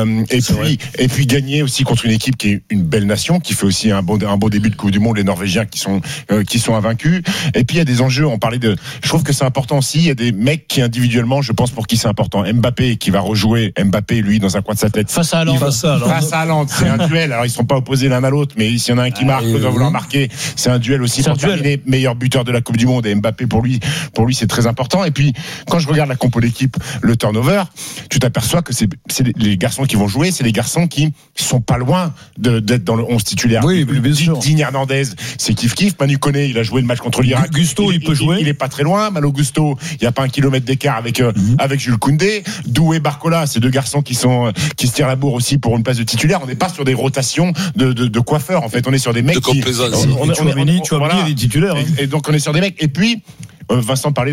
Et puis gagner aussi contre une équipe qui est une belle nation, qui fait aussi un beau début de Coupe du Monde, les Norvégiens qui sont invaincus. Et puis il y a des enjeux. Je trouve que c'est important aussi. Il y a des mecs qui individuellement, je pense pour qui c'est important. Mbappé qui va rejouer. Mbappé, lui, dans un coin de sa tête. Face à Face à Haaland, c'est un duel. Alors ils sont pas opposés l'un à l'autre, mais s'il y en a un qui marque, l'autre va vouloir marquer. C'est un duel aussi pour terminer meilleur buteur de la Coupe du Monde. Et Mbappé pour lui c'est très important. Et puis quand je regarde la compo d'équipe, le turnover, tu t'aperçois que c'est les garçons qui vont jouer, c'est les garçons qui sont pas loin d'être dans le 11 titulaire. Oui, bien sûr. Digne Hernandez, c'est kiff. Manu Koné, il a joué le match contre l'Irak. Gusto, il peut jouer. Il est pas très loin. Malo Gusto, il y a pas 1 kilomètre d'écart avec Jules Koundé. Doué, Barcola, c'est 2 garçons qui se tirent la bourre aussi pour une place de titulaire. On n'est pas sur des rotations de coiffeurs, en fait. On est sur des mecs qui... Tu as mis les titulaires. Et donc, on est sur des mecs. Et puis, Vincent parlait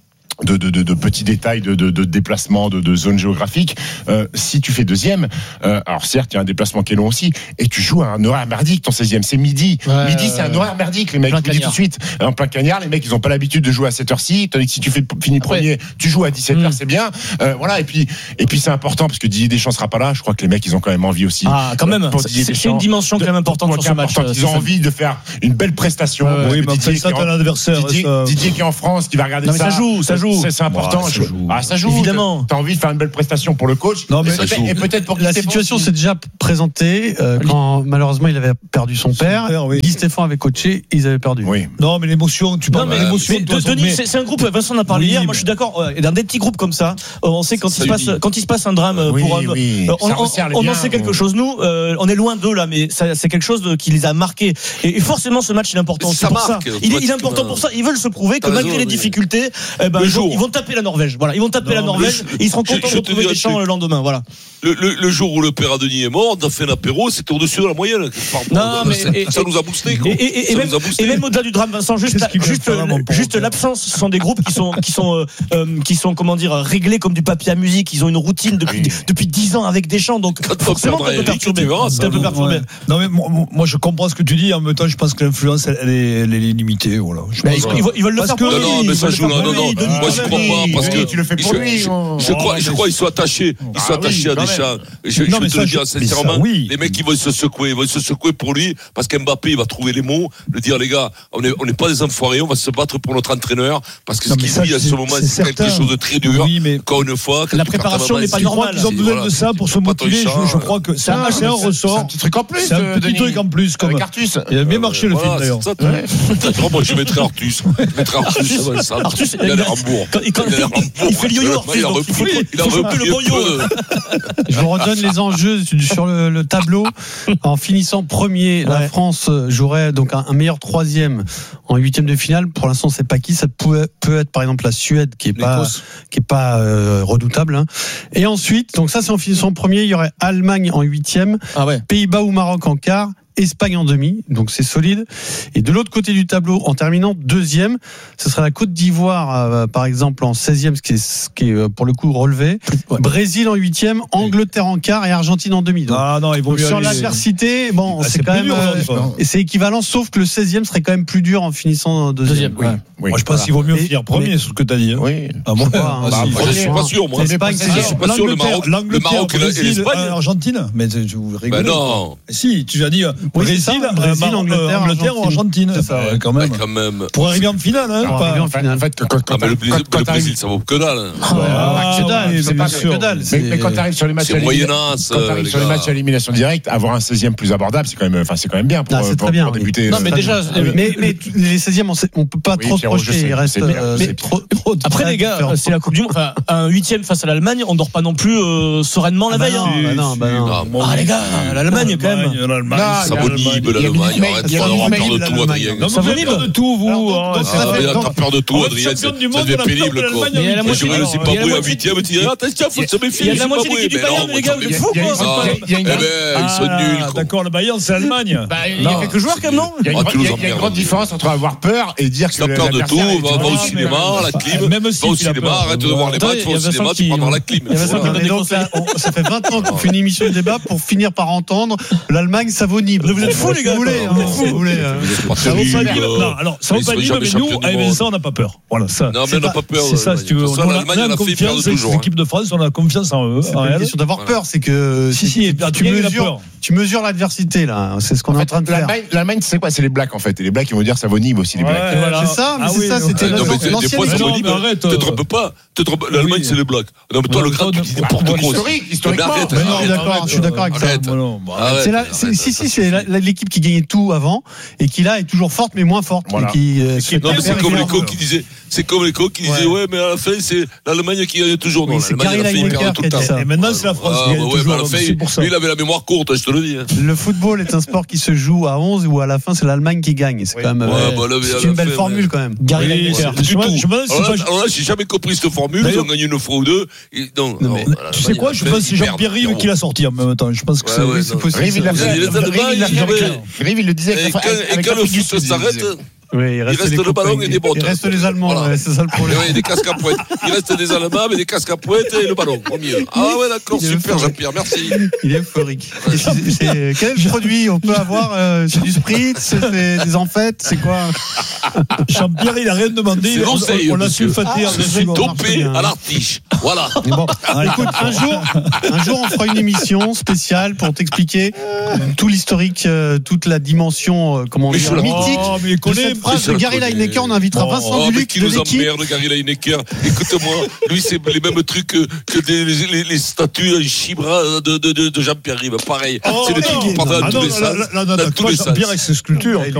de petits détails de déplacement, de zone géographique. Si tu fais 2e, alors certes il y a un déplacement qui est long aussi, et tu joues à un horaire merdique. Ton 16e c'est midi. Midi c'est un horaire merdique, les mecs. Je vous dis tout de suite, en plein cagnard, les mecs ils ont pas l'habitude de jouer à cette heure-ci, tandis que si tu finis premier, tu joues à 17h, c'est bien. Voilà, et puis c'est important parce que Didier Deschamps sera pas là. Je crois que les mecs ils ont quand même envie aussi. Ah, quand même. C'est une dimension quand même importante sur ce match. Ils ont envie de faire une belle prestation. Oui, mais Didier qui est en France, qui va regarder ça. Ça joue. C'est important. Ça joue. Évidemment. T'as envie de faire une belle prestation pour le coach. Non, mais et peut-être pour la situation s'est déjà présentée quand malheureusement il avait perdu son père. Guy Stéphane avait coaché, ils avaient perdu. Oui. Non, mais l'émotion, tu parles de l'émotion. Denis, c'est un groupe. Vincent en a parlé hier. Moi, je suis d'accord. Dans des petits groupes comme ça, on sait quand il se passe un drame pour homme. On en sait quelque chose. Nous, on est loin d'eux là, mais c'est quelque chose qui les a marqués. Et forcément, ce match il est important. C'est pour ça. Il est important pour ça. Ils veulent se prouver que malgré les difficultés, ils vont taper la Norvège. Voilà, ils vont taper la Norvège et ils seront contents de retrouver Deschamps le lendemain. Voilà. Le jour où le père Denis est mort, on a fait un apéro, c'était au-dessus de la moyenne. Ça nous a boosté. Et même au-delà du drame, Vincent, juste l'absence, ce sont des groupes qui sont comment dire réglés comme du papier à musique. Ils ont une routine depuis 10 ans avec Deschamps, donc forcément ça peut perturber. Non mais moi je comprends ce que tu dis. En même temps, je pense que l'influence elle est limitée. Voilà. Ils veulent le faire pour lui. Non, mais ça joue là. Non, moi je crois pas parce que tu le fais pour lui. Je crois qu'ils sont attachés. Ils sont attachés à Deschamps. Je vais te le dire sincèrement. Les mecs ils vont se secouer pour lui parce qu'Mbappé il va trouver les mots, le dire les gars, on n'est pas des enfoirés, on va se battre pour notre entraîneur parce que ce qu'il vit à ce moment c'est quelque chose de très dur. Encore une fois, la préparation n'est pas normale. Ils ont besoin de ça pour se motiver. Je crois que c'est un ressort. C'est un petit truc en plus. C'est un petit truc en plus comme Artus. Il a bien marché le film d'ailleurs. Moi je mettrais Artus. Artus, il a l'air en bourre. Il fait le yo-yo. Il a repris le bon yo. Je vous redonne les enjeux sur le tableau. En finissant premier, la France jouerait donc un meilleur 3e en 8e de finale. Pour l'instant, c'est pas qui. Ça peut être par exemple la Suède qui est pas redoutable. Et ensuite, donc ça c'est en finissant premier, il y aurait Allemagne en 8e, Pays-Bas ou Maroc en quart. Espagne en demi, donc c'est solide. Et de l'autre côté du tableau, en terminant 2e, ce serait la Côte d'Ivoire, par exemple, en 16e, ce qui est pour le coup relevé. Brésil en 8e, Angleterre en quart et Argentine en demi. Donc, ils vont sur l'adversité, c'est quand même. Et c'est équivalent, sauf que le 16e serait quand même plus dur en finissant 2e. Moi, je pense qu'il vaut mieux finir premier, c'est ce que tu as dit. Oui. Je suis pas sûr, moi. L'Espagne, je suis pas sûr. Le Maroc et l'Espagne. Argentine, mais vous rigolez. Non. Si, tu as dit Brésil, Angleterre ou Argentine. C'est ça, ouais, quand même. Quand même. Pour arriver en finale, hein. En fait, quand le Brésil, ça vaut que dalle. Que dalle, c'est pas sûr. que dalle. Mais quand tu arrives sur les matchs, C'est moyennance. quand tu arrives sur les matchs à élimination directe, avoir un 16e plus abordable, c'est quand même bien pour débuter. Non, mais déjà, mais les 16e, on peut pas trop se projeter. Il reste trop. Après, les gars, c'est la Coupe du Monde. Enfin, un 8e face à l'Allemagne, on dort pas non plus sereinement la veille. Ah, les gars, l'Allemagne, quand même. Ça bonnibe l'Allemagne. Arrête, il faudra avoir peur de tout, Adrien. Ça bonnibe de tout, vous. T'as peur de tout, Adrien. Ça devient pénible, quoi. Moi, je vais le Zimbabwe en 8e, tu dis, attention, faut se méfier. Il y a la moitié de l'équipe du Bayern, les gars, vous êtes fous, quoi. Eh ben, ils sont nuls. D'accord, le Bayern, c'est l'Allemagne. Il y a quelques joueurs, quand même, non? Il y a une grande différence entre avoir peur et dire que t'as peur de tout, va au cinéma, la clim. Va au cinéma, arrête de voir les matchs, va au cinéma, tu prends dans la clim. Ça fait 20 ans qu'on fait une émission de débat pour finir par entendre l'Allemagne, ça vaut Nîmes. Vous êtes fous, les gars. Vous voulez. Ça vaut pas Nîmes. Non, alors, ça vaut pas Nîmes, mais nous, avec Vincent, on n'a pas peur. Voilà, ça. Non, mais on n'a pas peur. C'est ça, si tu veux. L'Allemagne, elle a fait perdre toujours. L'équipe de France, on a confiance en eux. C'est pas une question d'avoir peur, c'est que tu mesures l'adversité, là. C'est ce qu'on est en train de faire. L'Allemagne, c'est quoi? C'est les Blacks, en fait. Et les Blacks, ils vont dire ça vaut Nîmes aussi, les Blacks. C'est ça, mais c'est ça, c'était l'ancienne histoire. Te trompe pas. L'Allemagne, c'est les Blacks. Non, mais toi, le grand, tu dis n'importe quoi. Historiquement. Je suis d'accord avec ça. C'est l'équipe qui gagnait tout avant et qui là est toujours forte mais moins forte. C'est comme les cons qui disaient. C'est comme les cons qui disaient ouais, mais à la fin c'est l'Allemagne qui gagne toujours. Non, l'Allemagne a fait perdre tout le temps. Et maintenant c'est la France qui gagne toujours. C'est pour ça. Lui il avait la mémoire courte, je te le dis. Le football est un sport qui se joue à 11 ou à la fin c'est l'Allemagne qui gagne. C'est quand même c'est une belle formule quand même. Gary Lineker. Alors là j'ai jamais compris cette formule. Ils ont gagné une fois ou deux. Tu sais quoi? Je pense que c'est Jean-Pierre Rive qui l'a sorti en même temps. Je pense que c'est possible. Rive il le disait. Et quand le foot s'arrête. Oui, il reste le ballon et des bottes. Il reste les Allemands, c'est ça le problème. Oui, des casques à pointe. Il reste des Allemands, mais des casques à pointe et le ballon au milieu. Ah ouais, d'accord, super Jean-Pierre, merci. Il est euphorique. Quel produit on peut avoir? C'est du Spritz, c'est des amphètes, c'est quoi? Jean-Pierre, il a rien demandé. On l'a sulfaté. C'est dopé à l'artiche. Voilà. Écoute, un jour, on fera une émission spéciale pour t'expliquer tout l'historique, toute la dimension, comment dire, mythique de cette phrase de Gary Lineker. On invitera Vincent Duluc qui nous emmerde, Gary Lineker. Écoute-moi, lui, c'est les mêmes trucs que les statues en chibra de Jean-Pierre Rive. Pareil. C'est le truc qui part dans tous les sens. Jean-Pierre avec ses sculptures.